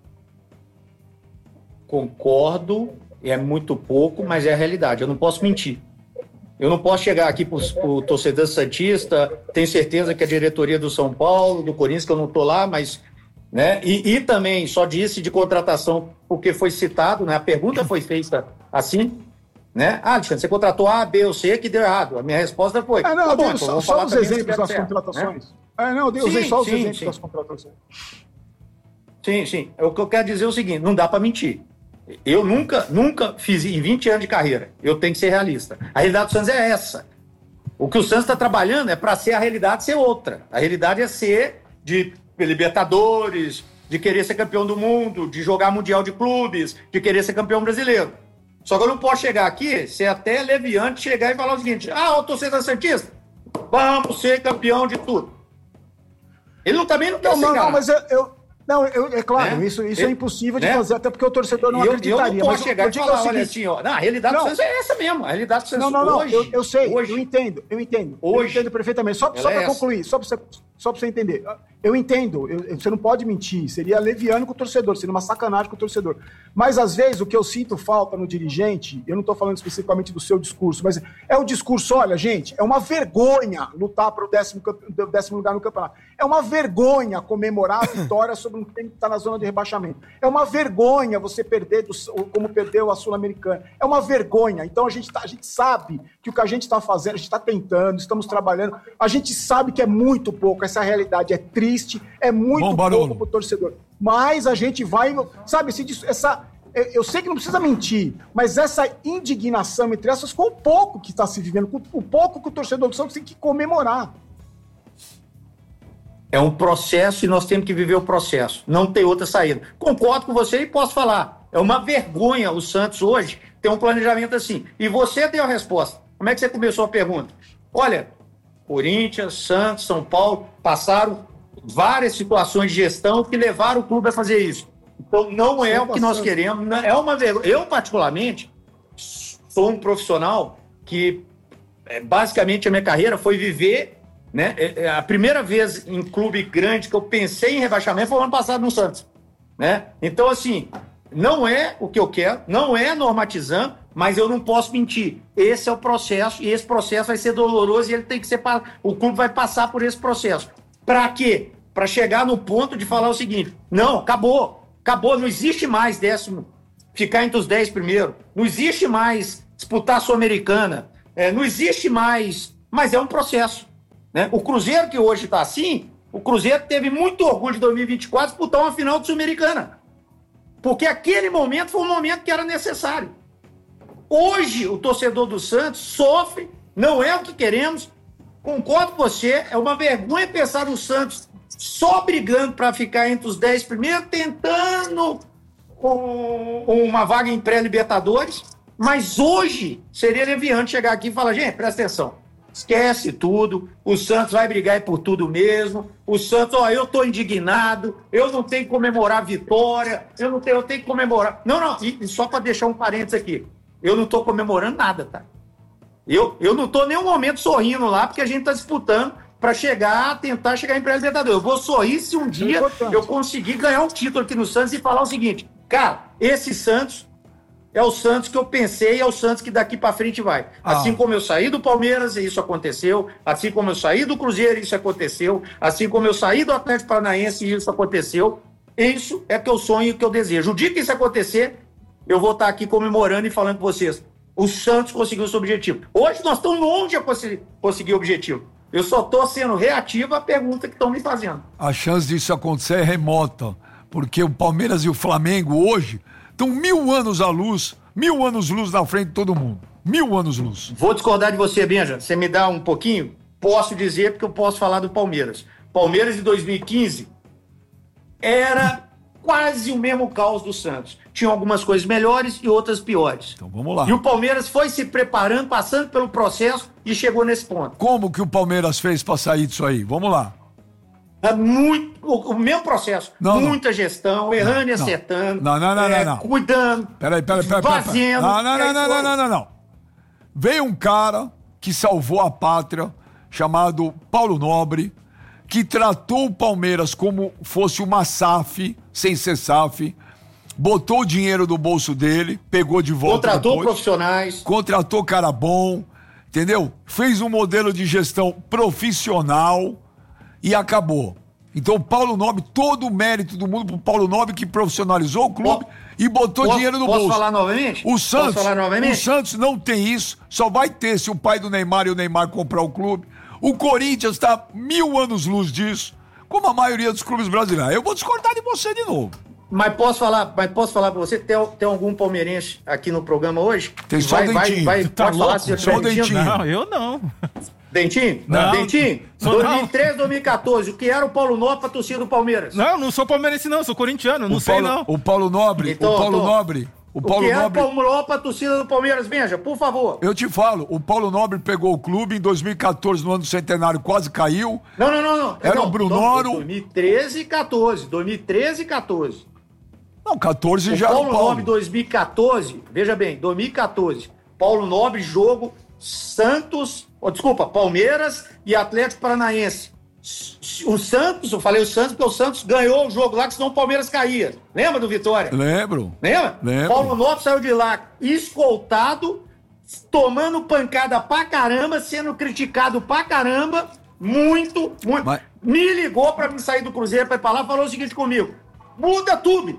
Concordo, é muito pouco, mas é a realidade, eu não posso mentir. Eu não posso chegar aqui para o torcedor santista, tenho certeza que a diretoria do São Paulo, do Corinthians, que eu não estou lá, mas... Né, e, e também só disse de contratação, porque foi citado, né, a pergunta foi feita assim, né? Ah, Alexandre, você contratou A, B ou C que deu errado. A minha resposta foi... É, não, tá bom, então, só, só os exemplos das certo, contratações. Né? É, não, eu usei sim, só os sim, exemplos sim. das contratações. Sim, sim. O que eu quero dizer é o seguinte, não dá para mentir. Eu nunca, nunca fiz, em vinte anos de carreira, eu tenho que ser realista. A realidade do Santos é essa. O que o Santos está trabalhando é para ser a realidade ser outra. A realidade é ser de Libertadores, de querer ser campeão do mundo, de jogar Mundial de Clubes, de querer ser campeão brasileiro. Só que eu não posso chegar aqui, ser até leviante, chegar e falar o seguinte, ah, o torcedor santista, vamos ser campeão de tudo. Ele não, também não quer não, ser. Não, mas eu... eu... Não, eu, é claro, né? isso, isso eu, é impossível de né? fazer, até porque o torcedor não eu, acreditaria. Eu não posso mas chegar eu, eu e falar, é olha assim, ó, não, a realidade não. do Santos é essa mesmo, a realidade do Santos não, não, não, hoje... Eu, eu sei, hoje, eu entendo, eu entendo, hoje, eu entendo perfeitamente, só, só para é concluir, só para você, só pra você entender, eu entendo, eu, você não pode mentir, seria leviano com o torcedor, seria uma sacanagem com o torcedor, mas às vezes o que eu sinto falta no dirigente, eu não estou falando especificamente do seu discurso, mas é o discurso, olha gente, é uma vergonha lutar para o décimo, décimo lugar no campeonato, é uma vergonha comemorar a vitória sobre um time que está na zona de rebaixamento, é uma vergonha você perder, do, como perdeu a Sul-Americana, é uma vergonha, então a gente, tá, a gente sabe que o que a gente está fazendo, a gente está tentando, estamos trabalhando, a gente sabe que é muito pouco, essa realidade é triste, é muito Bom, pouco para o torcedor, mas a gente vai, sabe, essa, eu sei que não precisa mentir, mas essa indignação entre essas com o pouco que está se vivendo, com o pouco que o torcedor do Santos tem que comemorar. É um processo e nós temos que viver o processo. Não tem outra saída. Concordo com você e posso falar. É uma vergonha o Santos hoje ter um planejamento assim. E você deu a resposta. Como é que você começou a pergunta? Olha, Corinthians, Santos, São Paulo passaram várias situações de gestão que levaram o clube a fazer isso. Então não é o que nós queremos. É uma vergonha. Eu, particularmente, sou um profissional que basicamente a minha carreira foi viver... Né? A primeira vez em clube grande que eu pensei em rebaixamento foi o ano passado no Santos. Né? Então, assim, não é o que eu quero, não é normatizando, mas eu não posso mentir. Esse é o processo e esse processo vai ser doloroso e ele tem que ser. O clube vai passar por esse processo. Para quê? Para chegar no ponto de falar o seguinte: não, acabou, acabou, não existe mais décimo, ficar entre os dez primeiros. Não existe mais disputar a Sul-Americana. É, não existe mais... Mas é um processo. Né? O Cruzeiro que hoje está assim, o Cruzeiro teve muito orgulho de dois mil e vinte e quatro disputar uma final de Sul-Americana. Porque aquele momento foi um momento que era necessário. Hoje, o torcedor do Santos sofre, não é o que queremos. Concordo com você, é uma vergonha pensar no Santos só brigando para ficar entre os dez primeiros, tentando um, uma vaga em pré-Libertadores. Mas hoje seria leviante chegar aqui e falar, gente, presta atenção, esquece tudo, o Santos vai brigar por tudo mesmo, o Santos, ó, eu tô indignado, eu não tenho que comemorar a vitória, eu não tenho, eu tenho que comemorar... Não, não, e, e só para deixar um parênteses aqui, eu não tô comemorando nada, tá? Eu, eu não tô em nenhum momento sorrindo lá, porque a gente tá disputando para chegar, tentar chegar em pré-Libertadores. Eu vou sorrir se um dia eu conseguir ganhar um título aqui no Santos e falar o seguinte, cara, esse Santos é o Santos que eu pensei, é o Santos que daqui para frente vai. Ah. Assim como eu saí do Palmeiras, isso aconteceu. Assim como eu saí do Cruzeiro, isso aconteceu. Assim como eu saí do Atlético Paranaense, isso aconteceu. Isso é que eu sonho e que eu desejo. O dia que isso acontecer, eu vou estar aqui comemorando e falando com vocês. O Santos conseguiu o seu objetivo. Hoje nós estamos longe de conseguir o objetivo. Eu só estou sendo reativo à pergunta que estão me fazendo. A chance disso acontecer é remota, porque o Palmeiras e o Flamengo hoje estão mil anos à luz, mil anos luz na frente de todo mundo. Mil anos luz. Vou discordar de você, Benja. Você me dá um pouquinho? Posso dizer, porque eu posso falar do Palmeiras. Palmeiras de dois mil e quinze era quase o mesmo caos do Santos. Tinha algumas coisas melhores e outras piores. Então vamos lá. E o Palmeiras foi se preparando, passando pelo processo e chegou nesse ponto. Como que o Palmeiras fez para sair disso aí? Vamos lá. É muito, o, o mesmo processo. Não, muita não. gestão, errando e acertando. Não, não, não, é, não, não. Cuidando. Peraí, peraí, peraí. peraí, peraí. Fazendo. Não, não, não, não, não, não, não, não. Veio um cara que salvou a pátria, chamado Paulo Nobre, que tratou o Palmeiras como fosse uma S A F, sem ser S A F, botou o dinheiro do bolso dele, pegou de volta. Contratou depois, profissionais. Contratou cara bom, entendeu? Fez um modelo de gestão profissional e acabou. Então o Paulo Nobre, todo o mérito do mundo pro Paulo Nobre, que profissionalizou o clube Posso, e botou posso, dinheiro no posso bolso. Posso falar novamente? O Santos, posso falar novamente? o Santos não tem isso, só vai ter se o pai do Neymar e o Neymar comprar o clube. O Corinthians está mil anos luz disso, como a maioria dos clubes brasileiros. Eu vou discordar de você de novo. Mas posso falar, mas posso falar pra você, tem, tem algum palmeirense aqui no programa hoje? Tem só vai, o Dentinho. Vai, vai, tá pode louco? falar se Só o Dentinho. Não, eu não. Dentinho? Não. Dentinho? dois mil e treze, dois mil e quatorze, o que era o Paulo Nobre pra torcida do Palmeiras? Não, não sou palmeirense não, sou corintiano, não o sei Paulo, não. O Paulo Nobre, então, o Paulo tô, Nobre... O, Paulo o que Nobre... era o Paulo Nobre pra torcida do Palmeiras, Benja, por favor. Eu te falo, o Paulo Nobre pegou o clube em dois mil e quatorze, no ano do centenário, quase caiu. Não, não, não. não. Era não, o Brunoro... dois mil e treze e quatorze, dois mil e treze e quatorze. Não, quatorze o já Paulo era o Paulo. Nobre, dois mil e quatorze, veja bem, dois mil e quatorze, Paulo Nobre, jogo Santos, oh, desculpa, Palmeiras e Atlético Paranaense. O Santos, eu falei o Santos porque o Santos ganhou o jogo lá, que senão o Palmeiras caía. Lembra do Vitória? Lembro. Lembra? Lembro. Paulo Nobre saiu de lá escoltado, tomando pancada pra caramba, sendo criticado pra caramba, muito, muito. Mas... Me ligou pra mim sair do Cruzeiro pra ir pra lá e falou o seguinte comigo: muda tudo.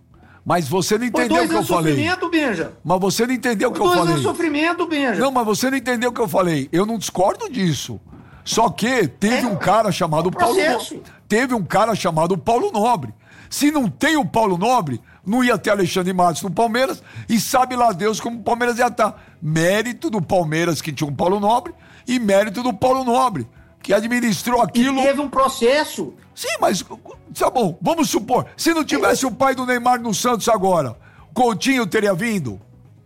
Mas você não entendeu o que eu falei. Sofrimento, Benja. Mas você não entendeu o que eu falei. Dois sofrimento, Benja. Não, mas você não entendeu o que eu falei. Eu não discordo disso. Só que teve é, um cara chamado Paulo Nobre. Teve um cara chamado Paulo Nobre. Se não tem o Paulo Nobre, não ia ter Alexandre Matos no Palmeiras e sabe lá Deus como o Palmeiras ia estar. Mérito do Palmeiras que tinha um Paulo Nobre e mérito do Paulo Nobre, que administrou aquilo. E teve um processo. Sim, mas tá bom, vamos supor, se não tivesse é. o pai do Neymar no Santos agora, o Coutinho teria vindo?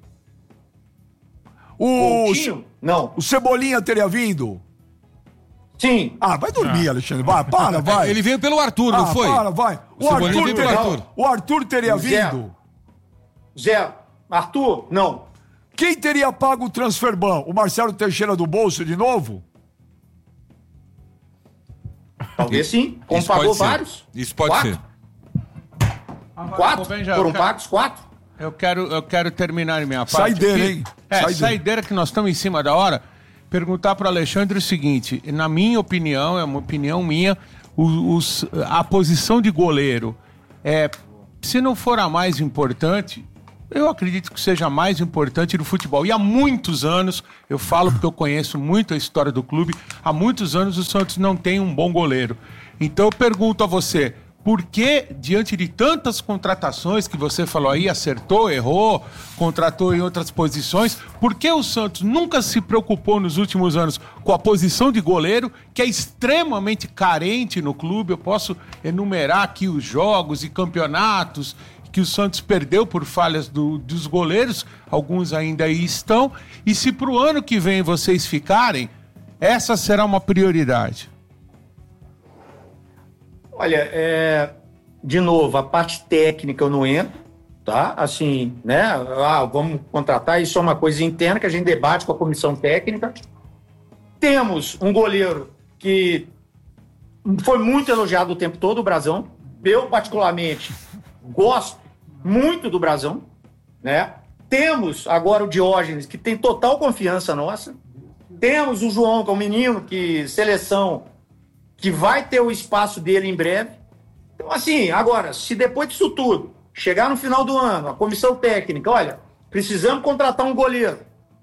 O Coutinho? Não. O Cebolinha teria vindo? Sim. Ah, vai dormir, ah. Alexandre. Vai, para, vai. Ele veio pelo Arthur, ah, não foi? Para, vai. O, o Arthur, teria, Arthur. o Arthur teria Zé. vindo? Zé. Arthur, não. Quem teria pago o transferban? O Marcelo Teixeira do bolso de novo? Talvez sim. Como pagou vários. Isso pode quatro. ser. Quatro? Bem, já, Foram quero... pagos quatro? Eu quero, eu quero terminar minha parte. Saideira, aqui. hein? É, saideira. saideira que nós estamos em cima da hora. Perguntar para o Alexandre o seguinte: na minha opinião, é uma opinião minha, os, os, a posição de goleiro, é, se não for a mais importante, eu acredito que seja mais importante no futebol. E há muitos anos, eu falo porque eu conheço muito a história do clube, há muitos anos o Santos não tem um bom goleiro. Então eu pergunto a você, por que, diante de tantas contratações que você falou aí, acertou, errou, contratou em outras posições, por que o Santos nunca se preocupou nos últimos anos com a posição de goleiro, que é extremamente carente no clube? Eu posso enumerar aqui os jogos e campeonatos que o Santos perdeu por falhas do, dos goleiros, alguns ainda aí estão, e se para o ano que vem vocês ficarem, essa será uma prioridade. Olha, é, de novo, a parte técnica eu não entro, tá? Assim, né? Ah, vamos contratar, isso é uma coisa interna que a gente debate com a comissão técnica. Temos um goleiro que foi muito elogiado o tempo todo, o Brazão. Eu, particularmente, gosto muito do Brazão, né? Temos agora o Diógenes, que tem total confiança nossa. Temos o João, que é um menino que seleção, que vai ter o espaço dele em breve. Então, assim, agora, se depois disso tudo, chegar no final do ano, a comissão técnica, olha, precisamos contratar um goleiro.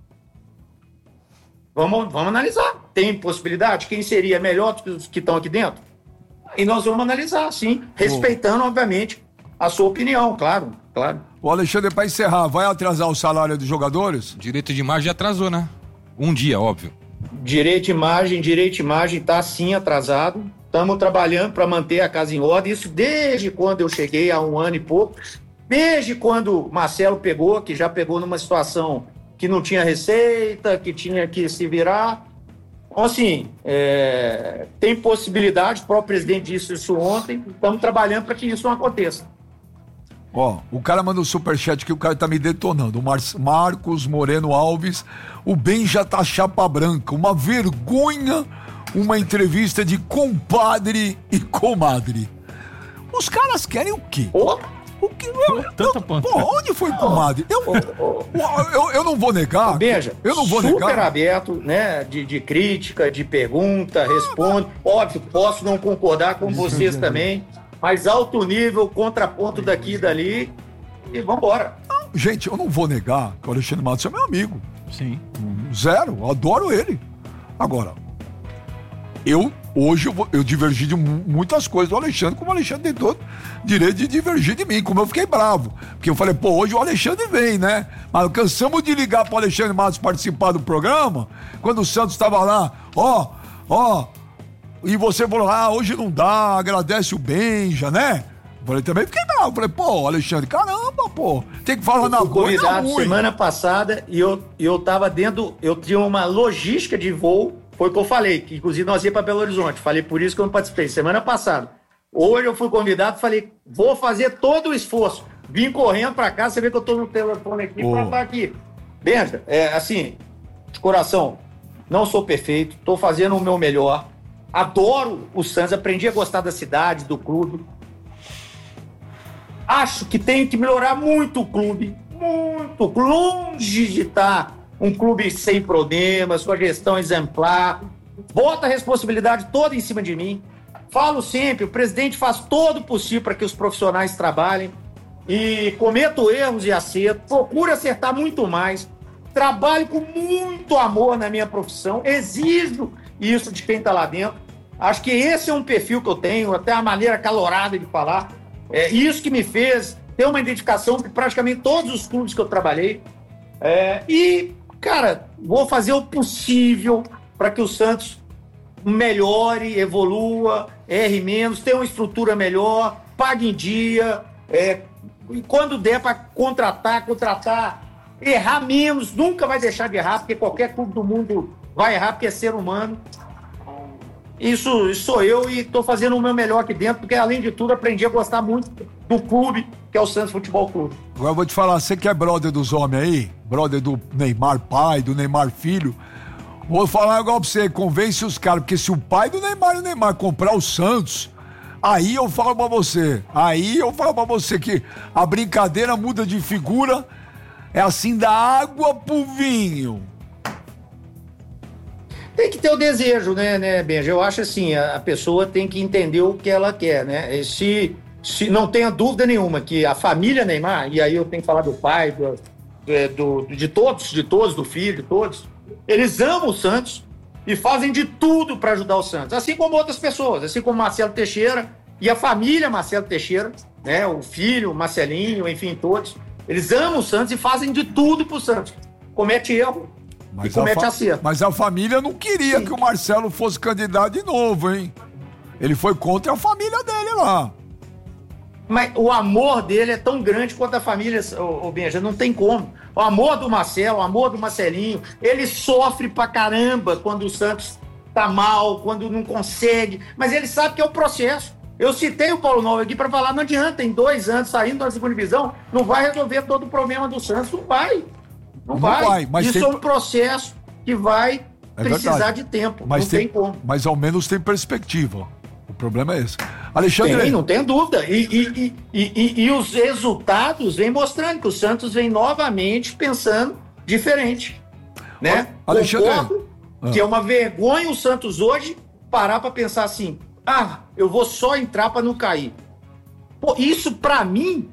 Vamos, vamos analisar. Tem possibilidade? Quem seria melhor do que os que estão aqui dentro? E nós vamos analisar, sim, respeitando, obviamente, a sua opinião, claro, claro. O Alexandre, para encerrar, vai atrasar o salário dos jogadores? Direito de imagem atrasou, né? Um dia, óbvio. Direito de imagem, direito de imagem está sim atrasado. Estamos trabalhando para manter a casa em ordem. Isso desde quando eu cheguei, há um ano e pouco. Desde quando Marcelo pegou, que já pegou numa situação que não tinha receita, que tinha que se virar. Então, assim, é, tem possibilidade, o próprio presidente disse isso ontem, estamos trabalhando para que isso não aconteça. Ó, o cara manda um superchat que o cara tá me detonando. O Mar- Marcos Moreno Alves, o Ben já tá chapa branca. Uma vergonha, uma entrevista de compadre e comadre. Os caras querem o quê? Oh. O que? Eu, eu, Tanta pô, onde foi comadre? Eu, oh, oh. eu, eu, eu não vou negar. Beija, eu não vou super negar. Super aberto, né? De, de crítica, de pergunta, ah, responde. Mas... Óbvio, posso não concordar com vocês também. Mas alto nível, contraponto daqui e dali, e vambora. Gente, eu não vou negar que o Alexandre Matos é meu amigo. Sim. Zero, eu adoro ele. Agora, eu, hoje, eu, vou, eu divergi de muitas coisas do Alexandre, como o Alexandre tem todo direito de divergir de mim, como eu fiquei bravo. Porque eu falei, pô, hoje o Alexandre vem, né? Mas cansamos de ligar pro Alexandre Matos participar do programa, quando o Santos estava lá, ó, ó, e você falou, ah, hoje não dá, agradece o Benja, né? Eu falei, também fiquei bravo. Eu falei, pô, Alexandre, caramba, pô, tem que falar na boa. Eu fui convidado semana passada e eu, eu tava dentro, eu tinha uma logística de voo, foi o que eu falei, que inclusive nós ia para Belo Horizonte, falei por isso que eu não participei, semana passada. Hoje eu fui convidado, falei, vou fazer todo o esforço. Vim correndo para cá, você vê que eu tô no telefone aqui para estar aqui. Benja, é assim, de coração, não sou perfeito, tô fazendo o meu melhor. Adoro o Santos, aprendi a gostar da cidade, do clube. Acho que tenho que melhorar muito o clube, muito, longe de estar um clube sem problemas, com a gestão exemplar. Bota a responsabilidade toda em cima de mim. Falo sempre, o presidente faz todo o possível para que os profissionais trabalhem e cometo erros e acertos, procuro acertar muito mais, trabalho com muito amor na minha profissão, exijo isso de quem está lá dentro. Acho que esse é um perfil que eu tenho, até a maneira calorada de falar. É isso que me fez ter uma identificação com praticamente todos os clubes que eu trabalhei. É, e, cara, vou fazer o possível para que o Santos melhore, evolua, erre menos, tenha uma estrutura melhor, pague em dia. É, e quando der para contratar, contratar, errar menos, nunca vai deixar de errar, porque qualquer clube do mundo vai errar, porque é ser humano. Isso, isso sou eu e estou fazendo o meu melhor aqui dentro, porque além de tudo aprendi a gostar muito do clube, que é o Santos Futebol Clube. Agora eu vou te falar, você que é brother dos homens aí, brother do Neymar pai, do Neymar filho, vou falar igual pra você, convence os caras, porque se o pai do Neymar e o Neymar comprar o Santos, aí eu falo pra você, aí eu falo pra você que a brincadeira muda de figura, é assim da água pro vinho. Tem que ter o desejo, né, né, Benja? Eu acho assim, a, a pessoa tem que entender o que ela quer, né? E se, se, não tenha dúvida nenhuma que a família Neymar, e aí eu tenho que falar do pai, do, do, de todos, de todos, do filho, de todos, eles amam o Santos e fazem de tudo para ajudar o Santos, assim como outras pessoas, assim como Marcelo Teixeira e a família Marcelo Teixeira, né, o filho, o Marcelinho, enfim, todos, eles amam o Santos e fazem de tudo pro Santos. Comete erro mas e comete fa- acerto. Mas a família não queria Sim. que o Marcelo fosse candidato de novo, hein? Ele foi contra a família dele lá. Mas o amor dele é tão grande quanto a família, o Benja, não tem como. O amor do Marcelo, o amor do Marcelinho, ele sofre pra caramba quando o Santos tá mal, quando não consegue, mas ele sabe que é o processo. Eu citei o Paulo Novo aqui para falar, não adianta, em dois anos saindo da segunda divisão, não vai resolver todo o problema do Santos, não vai. Não, não vai. vai mas Isso tem... é um processo que vai é precisar verdade. de tempo, mas não tem, tem como. Mas ao menos tem perspectiva. O problema é esse. Alexandre... Tem, não tem dúvida. E, e, e, e, e os resultados vêm mostrando que o Santos vem novamente pensando diferente. Né? Alexandre... Concordo que é uma vergonha o Santos hoje parar para pensar assim, ah, eu vou só entrar para não cair. Pô, isso para mim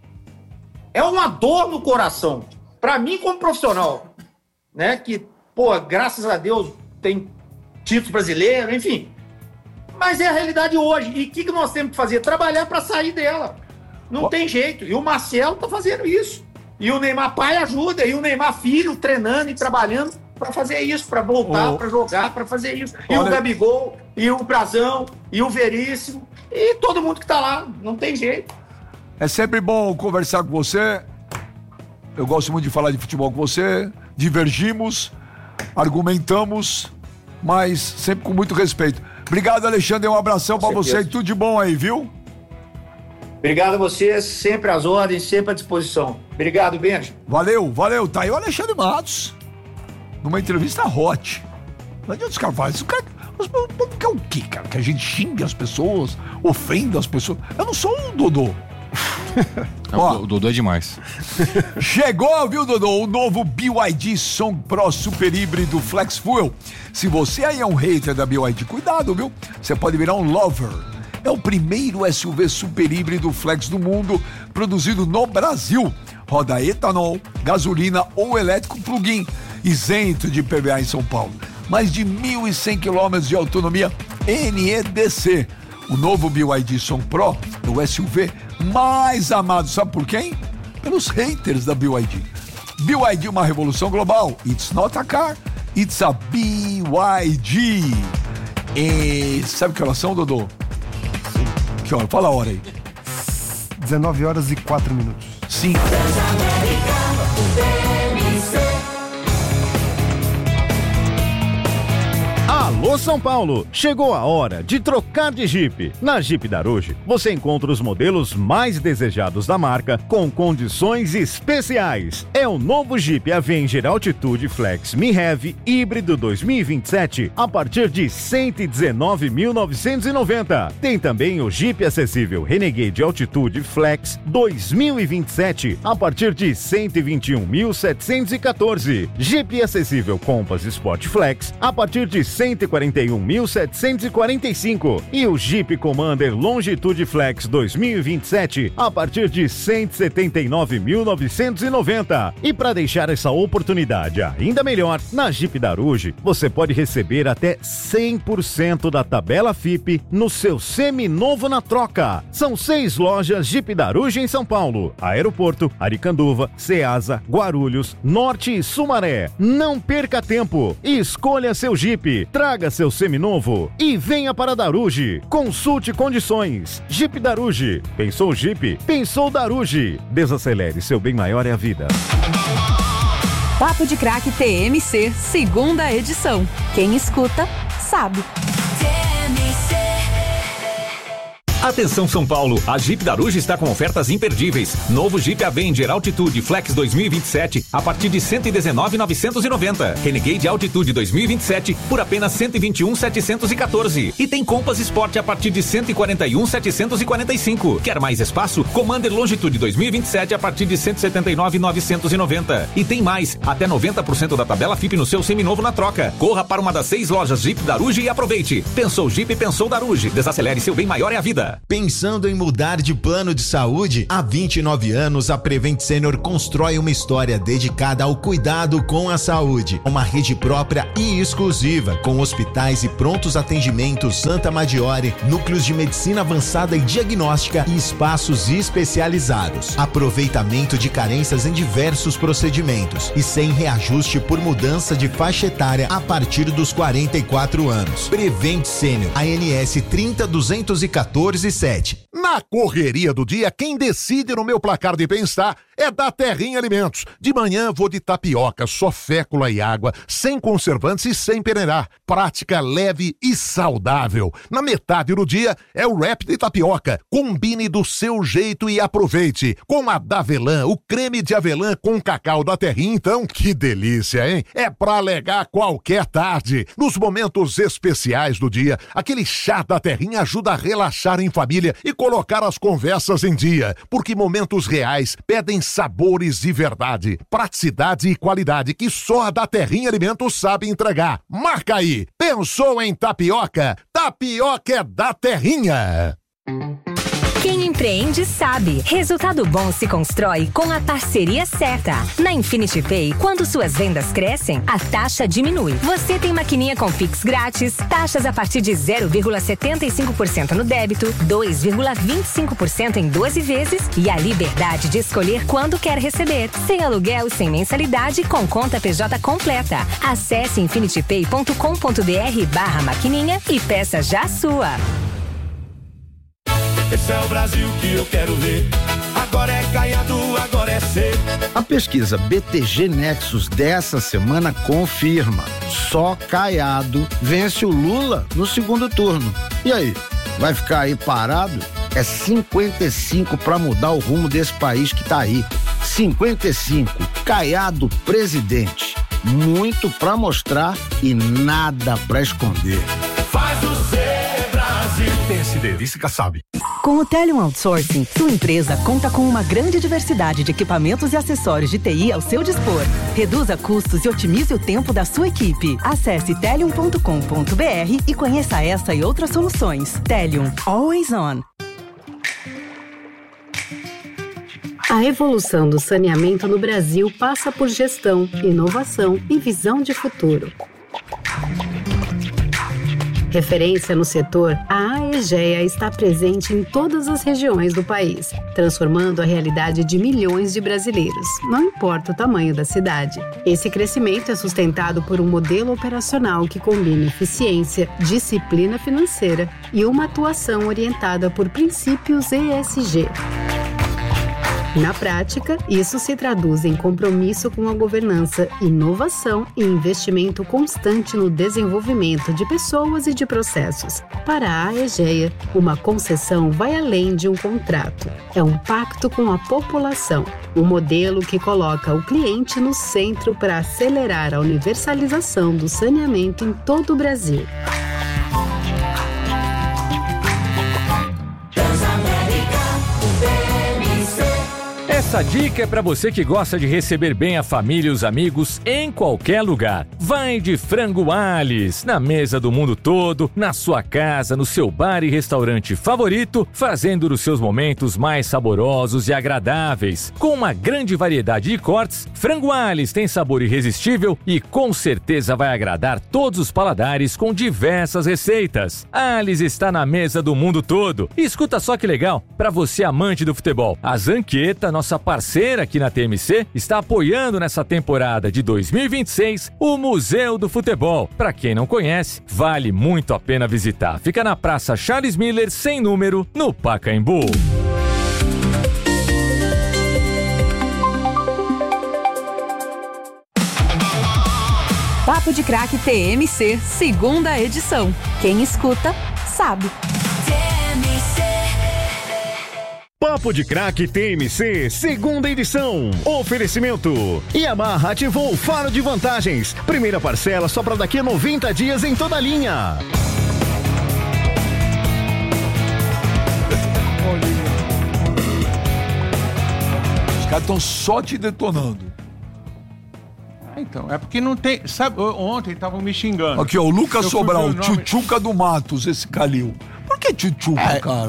é uma dor no coração. Para mim como profissional, né? Que, pô, graças a Deus tem título brasileiro, enfim... Mas é a realidade hoje. E o que, que nós temos que fazer? Trabalhar para sair dela. Não oh. tem jeito. E o Marcelo tá fazendo isso. E o Neymar pai ajuda. E o Neymar filho treinando e trabalhando para fazer isso, para voltar, oh. para jogar, para fazer isso. E Olha... o Gabigol, e o Brazão, e o Veríssimo. E todo mundo que tá lá. Não tem jeito. É sempre bom conversar com você. Eu gosto muito de falar de futebol com você. Divergimos, argumentamos, mas sempre com muito respeito. Obrigado, Alexandre, um abração pra você e tudo de bom aí, viu? Obrigado a você, sempre às ordens, sempre à disposição. Obrigado, Benji. Valeu, valeu. Tá aí o Alexandre Matos, numa entrevista hot. Não adianta os caras falarem isso, cara, quer o quê, cara? Que a gente xingue as pessoas, ofenda as pessoas. Eu não sou o Dodô. Não, Ó, o Dodô é demais. Chegou, viu, Dodô? O novo B Y D Song Pro Super Híbrido Flex Fuel. Se você aí é um hater da B Y D, cuidado, viu? Você pode virar um lover. É o primeiro S U V super híbrido flex do mundo, produzido no Brasil. Roda etanol, gasolina ou elétrico plug-in, isento de I P V A em São Paulo. Mais de mil e cem quilômetros de autonomia N E D C. O novo B Y D Song Pro é o S U V mais amado, sabe por quem? Pelos haters da B Y D. B Y D, uma revolução global. It's not a car, it's a B Y D. E sabe que horas são, Dodô? Que hora? Fala a hora aí. dezenove horas e quatro minutos. Sim. Alô São Paulo, chegou a hora de trocar de Jeep. Na Jeep Daruge, você encontra os modelos mais desejados da marca com condições especiais. É o novo Jeep Avenger Altitude Flex Mi Heavy híbrido dois mil e vinte e sete a partir de cento e dezenove mil novecentos e noventa. Tem também o Jeep acessível Renegade Altitude Flex dois mil e vinte e sete a partir de cento e vinte e um mil setecentos e quatorze. Jeep acessível Compass Sport Flex a partir de cento e quarenta e um mil setecentos e quarenta e cinco e o Jeep Commander Longitude Flex dois mil e vinte e sete a partir de cento e setenta e nove mil novecentos e noventa. E para deixar essa oportunidade ainda melhor, na Jeep Daruge você pode receber até cem por cento da tabela F I P no seu seminovo na troca. São seis lojas Jeep Daruge em São Paulo, Aeroporto, Aricanduva, Ceasa, Guarulhos, Norte e Sumaré. Não perca tempo e escolha seu Jeep. Traga seu seminovo e venha para Daruge. Consulte condições. Jeep Daruge. Pensou Jeep? Pensou Daruge. Desacelere, seu bem maior é a vida. Papo de Craque T M C, segunda edição. Quem escuta, sabe. Atenção São Paulo, a Jeep Daruge está com ofertas imperdíveis. Novo Jeep Avenger Altitude Flex dois mil e vinte e sete a partir de cento e dezenove mil novecentos e noventa. Renegade Altitude dois mil e vinte e sete por apenas cento e vinte e um mil setecentos e quatorze. E tem Compass Sport a partir de cento e quarenta e um mil setecentos e quarenta e cinco. Quer mais espaço? Commander Longitude dois mil e vinte e sete a partir de cento e setenta e nove mil novecentos e noventa. E tem mais, até noventa por cento da tabela F I P no seu seminovo na troca. Corra para uma das seis lojas Jeep Daruge e aproveite. Pensou Jeep, pensou Daruge. Desacelere, seu bem maior é a vida. Tapioca. Pensando em mudar de plano de saúde? Há vinte e nove anos, a Prevent Senior constrói uma história dedicada ao cuidado com a saúde. Uma rede própria e exclusiva, com hospitais e prontos atendimentos Santa Maggiore, núcleos de medicina avançada e diagnóstica e espaços especializados. Aproveitamento de carências em diversos procedimentos e sem reajuste por mudança de faixa etária a partir dos quarenta e quatro anos. Prevent Senior, A N S trinta duzentos e quatorze sete. Na correria do dia, quem decide no meu placar de bem-estar é da Terrinha Alimentos. De manhã vou de tapioca, só fécula e água, sem conservantes e sem peneirar. Prática, leve e saudável. Na metade do dia é o wrap de tapioca. Combine do seu jeito e aproveite. Com a Davelã, o creme de avelã com cacau da Terrinha, então, que delícia, hein? É pra alegar qualquer tarde. Nos momentos especiais do dia, aquele chá da Terrinha ajuda a relaxar em família e colocar as conversas em dia, porque momentos reais pedem sabores de verdade, praticidade e qualidade que só a da Terrinha Alimentos sabe entregar. Marca aí! Pensou em tapioca? Tapioca é da Terrinha! Quem empreende sabe. Resultado bom se constrói com a parceria certa. Na Infinity Pay, quando suas vendas crescem, a taxa diminui. Você tem maquininha com Pix grátis, taxas a partir de zero vírgula setenta e cinco por cento no débito, dois vírgula vinte e cinco por cento em doze vezes e a liberdade de escolher quando quer receber. Sem aluguel e sem mensalidade, com conta P J completa. Acesse infinitypay ponto com ponto br barra maquininha e peça já a sua. Esse é o Brasil que eu quero ver. Agora é Caiado, agora é C. A pesquisa B T G Nexus dessa semana confirma. Só Caiado vence o Lula no segundo turno. E aí, vai ficar aí parado? É cinquenta e cinco para mudar o rumo desse país que tá aí. cinquenta e cinco. Caiado presidente. Muito para mostrar e nada para esconder. Faz o C, Brasil. P S D, Lícica sabe. Com o Telium Outsourcing, sua empresa conta com uma grande diversidade de equipamentos e acessórios de T I ao seu dispor. Reduza custos e otimize o tempo da sua equipe. Acesse telium ponto com ponto br e conheça essa e outras soluções. Telium, always on. A evolução do saneamento no Brasil passa por gestão, inovação e visão de futuro. Referência no setor, a Aegea está presente em todas as regiões do país, transformando a realidade de milhões de brasileiros, não importa o tamanho da cidade. Esse crescimento é sustentado por um modelo operacional que combina eficiência, disciplina financeira e uma atuação orientada por princípios E S G. Na prática, isso se traduz em compromisso com a governança, inovação e investimento constante no desenvolvimento de pessoas e de processos. Para a Aegea, uma concessão vai além de um contrato. É um pacto com a população, um modelo que coloca o cliente no centro para acelerar a universalização do saneamento em todo o Brasil. Essa dica é para você que gosta de receber bem a família e os amigos em qualquer lugar. Vai de Frango Alice, na mesa do mundo todo, na sua casa, no seu bar e restaurante favorito, fazendo dos seus momentos mais saborosos e agradáveis. Com uma grande variedade de cortes, Frango Alice tem sabor irresistível e com certeza vai agradar todos os paladares com diversas receitas. Alice está na mesa do mundo todo. E escuta só que legal, para você amante do futebol, a Zanqueta, nossa parceira aqui na T M C, está apoiando nessa temporada de dois mil e vinte e seis o Museu do Futebol. Para quem não conhece, vale muito a pena visitar. Fica na Praça Charles Miller, sem número, no Pacaembu. Papo de Craque T M C, segunda edição. Quem escuta, sabe. Papo de Craque T M C, segunda edição. Oferecimento. Yamaha ativou o faro de vantagens. Primeira parcela só para daqui a noventa dias em toda a linha. Os caras estão só te detonando. Ah, então, é porque não tem... Sabe, ontem estavam me xingando. Aqui, ó, o Lucas Eu Sobral, nome... Tchutchuca do Matos, esse Calil. Por que Tchutchuca, é, cara?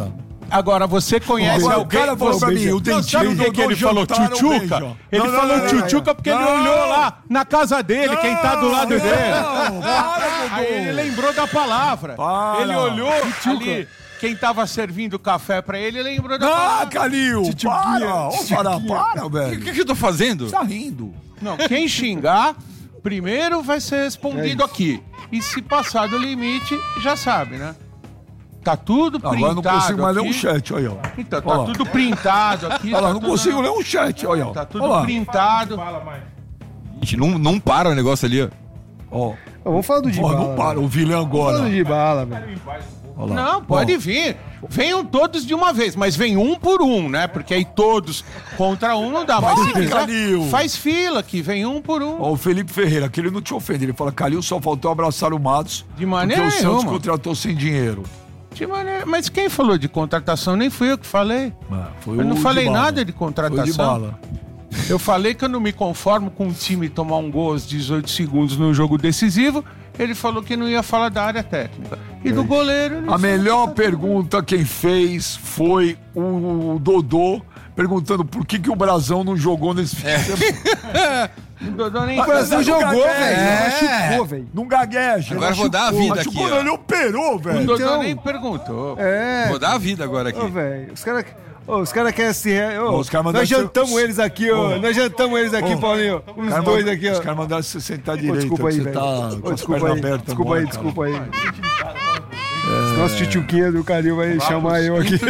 Agora, você conhece Agora, alguém... o cara falou pra mim, o dentinho... Sabe o que, que ele falou? Tchutchuca? Ele não, falou não, tchutchuca porque não, ele olhou não. lá na casa dele, não, quem tá do lado não, dele. Não, para, Aí ele lembrou da palavra. Para. Ele olhou ali... Quem tava servindo café pra ele, lembrou da palavra. Ah, Calil, para! Ô, para, para, velho. O que, que eu tô fazendo? Tá rindo. Não, quem xingar, primeiro vai ser respondido é aqui. E se passar do limite, já sabe, né? Tá tudo printado. Agora não consigo mais ler um chat, olha. Então, tá tudo printado aqui. Olha lá, tá não tudo... consigo ler um chat, olha. Tá tudo olha printado. Gente, não, não para o negócio ali, ó. Ó. Vamos falar do Dybala. Não para, o vilão agora. Vamos falar do Dybala, velho. Não, pode vir. Venham todos de uma vez, mas vem um por um, né? Porque aí todos contra um não dá. Mas se quiser, faz fila aqui, vem um por um. Ó, o Felipe Ferreira, aquele não te ofende. Ele fala, Calil, só faltou abraçar o Matos. De maneira porque nenhuma. o Santos contratou sem dinheiro. De maneira... Mas quem falou de contratação? Nem fui eu que falei. Ah, foi eu não falei Dybala. nada de contratação. Foi Dybala. Eu falei que eu não me conformo com o time tomar um gol aos dezoito segundos no jogo decisivo. Ele falou que não ia falar da área técnica. E é do goleiro... A melhor pergunta quem fez foi o Dodô, perguntando por que, que o Brasão não jogou nesse fim de semana. O Dodô nem... O Brasil jogou, velho. É. Machucou, velho. Não gagueja. Agora vou dar a vida machucou, aqui, ó. Ele operou, velho. O Dodô Então... nem perguntou. É. Vou dar a vida agora aqui. Ô, velho, os caras... Oh, os caras querem se... Oh, os cara nós jantamos ser... eles aqui, ó. Oh. Nós jantamos eles aqui, oh. Paulinho. Os cara dois manda... aqui, ó. Os caras mandaram você sentar direito. Oh, desculpa aí, você velho. tá oh, desculpa aí, aberta, desculpa aí, cara. desculpa aí. É... Nosso tchutchuquinha do Calil vai Vamos chamar eu aqui.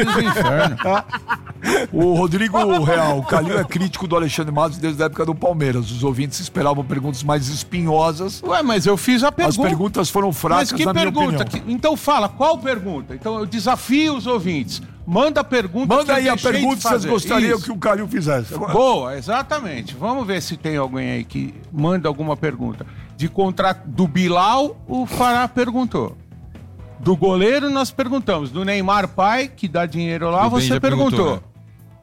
O Rodrigo Real, o Calil é crítico do Alexandre Matos desde a época do Palmeiras. Os ouvintes esperavam perguntas mais espinhosas. Ué, mas eu fiz a pergunta. As perguntas foram fracas, mas que na pergunta? minha opinião. Que... Então fala, qual pergunta? Então eu desafio os ouvintes. Manda a pergunta. Manda que aí eu a pergunta que vocês gostariam Isso. que o Calil fizesse. Agora... Boa, exatamente. Vamos ver se tem alguém aí que manda alguma pergunta. De contrato do Bilal, o Fará perguntou. Do goleiro nós perguntamos. Do Neymar pai, que dá dinheiro lá, o você perguntou. perguntou né?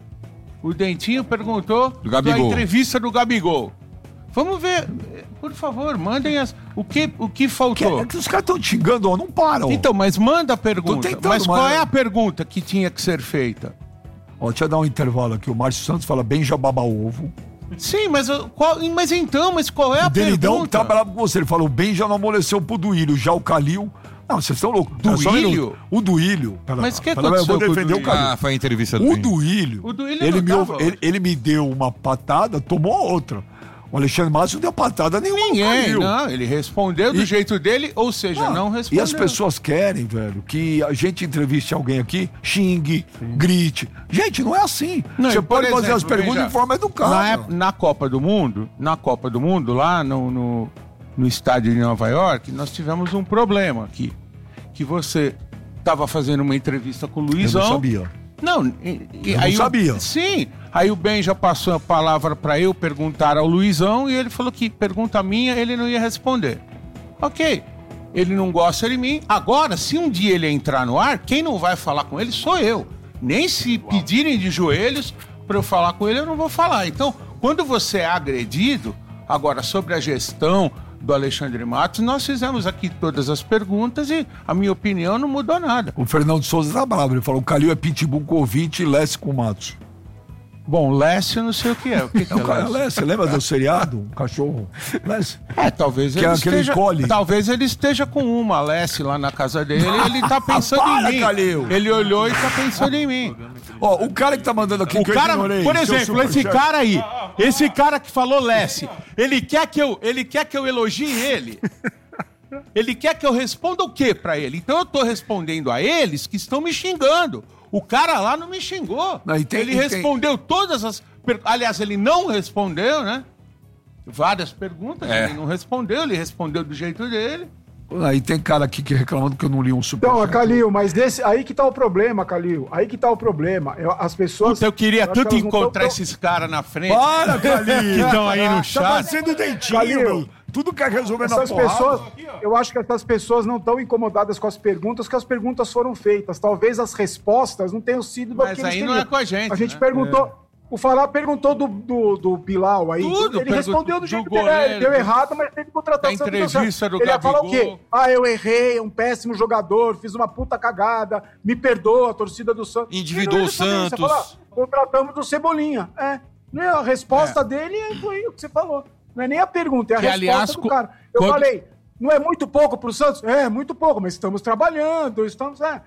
O Dentinho perguntou do Gabigol. Da entrevista do Gabigol. Vamos ver, por favor, mandem as, o, que, o que faltou. Que, é, os caras estão te xingando, ó, não param. Então, mas manda a pergunta. Tentando, mas qual mas... é a pergunta que tinha que ser feita? Ó, deixa eu dar um intervalo aqui. O Márcio Santos fala bem já baba ovo. Sim, mas, qual, mas então, mas qual é a o Denidão pergunta? Tá bravo com você. Ele falou, bem já não amoleceu pro Duílio, já o Calil... Não, vocês estão loucos. Duílio? O Duílio. Pera, mas o que pera, aconteceu eu vou defender o, o Calil. Ah, foi a entrevista do O Duílio, o Duílio ele, me, tava, ele, ele me deu uma patada, tomou outra. O Alexandre Matos não deu patada nenhuma. Ninguém, não. Ele respondeu do e, jeito dele, ou seja, ah, não respondeu. E as pessoas querem, velho, que a gente entreviste alguém aqui, xingue, Sim. grite. Gente, não é assim. Não, Você pode exemplo, fazer as perguntas veja, de forma educada. Na, na Copa do Mundo, na Copa do Mundo, lá no, no, no estádio de Nova York, nós tivemos um problema aqui. Que você estava fazendo uma entrevista com o Luizão. Eu não sabia. Não, e, eu aí não sabia. O, sim, aí o Ben já passou a palavra para eu perguntar ao Luizão e ele falou que pergunta minha ele não ia responder. Ok, ele não gosta de mim. Agora, se um dia ele entrar no ar, quem não vai falar com ele sou eu. Nem se Uau. pedirem de joelhos para eu falar com ele, eu não vou falar. Então, quando você é agredido, agora sobre a gestão do Alexandre Matos, nós fizemos aqui todas as perguntas e a minha opinião não mudou nada. O Fernando Souza tá bravo, ele falou, o Calil é pitbull com ouvinte e Lesse com Matos. Bom, Lesse eu não sei o que é. O que, que é, é Lesse? Lesse? Lembra do seriado? Um cachorro? Lesse. É, talvez que ele é esteja... Colhe. Talvez ele esteja com uma Lesse lá na casa dele e ele tá pensando Para, em mim. Calil. Ele olhou e tá pensando em mim. Ó, o cara que tá mandando aqui... O que cara, eu ignorei, por exemplo, esse chefe. cara aí, esse cara que falou Lesse, ele quer que eu, ele quer que eu elogie ele? Ele quer que eu responda o quê pra ele? Então eu tô respondendo a eles que estão me xingando. O cara lá não me xingou. Não, tem, ele respondeu tem... todas as... Per... Aliás, ele não respondeu, né? Várias perguntas, é. ele não respondeu, ele respondeu do jeito dele. Aí tem cara aqui que reclamando que eu não li um super. Então, Calil, mas desse, aí que tá o problema, Calil. Aí que tá o problema. Eu, as pessoas... Puta, eu queria eu tanto encontrar tão... esses caras na frente. Para, Calil! Que estão aí no chat. Tá parecendo dentinho, Calil, meu. Tudo quer resolver essas na pessoas, eu acho que essas pessoas não estão incomodadas com as perguntas, porque as perguntas foram feitas. Talvez as respostas não tenham sido Mas aí não é com a gente. A gente né? perguntou... É. O Fará perguntou do, do, do Bilal aí. Tudo, ele respondeu do, do jeito goleiro, que ele deu errado, mas teve contratação. Da entrevista do Ele ia falar o Gabigol. quê? Ah, eu errei, é um péssimo jogador, fiz uma puta cagada, me perdoa, a torcida do Santos. Endividou o Santos. Você fala, ah, contratamos o Cebolinha. É. Não é a resposta É. dele foi o que você falou. Não é nem a pergunta, é a Que, resposta aliás, do co- cara. Eu quando- falei, não é muito pouco pro Santos? É, muito pouco, mas estamos trabalhando, estamos... É.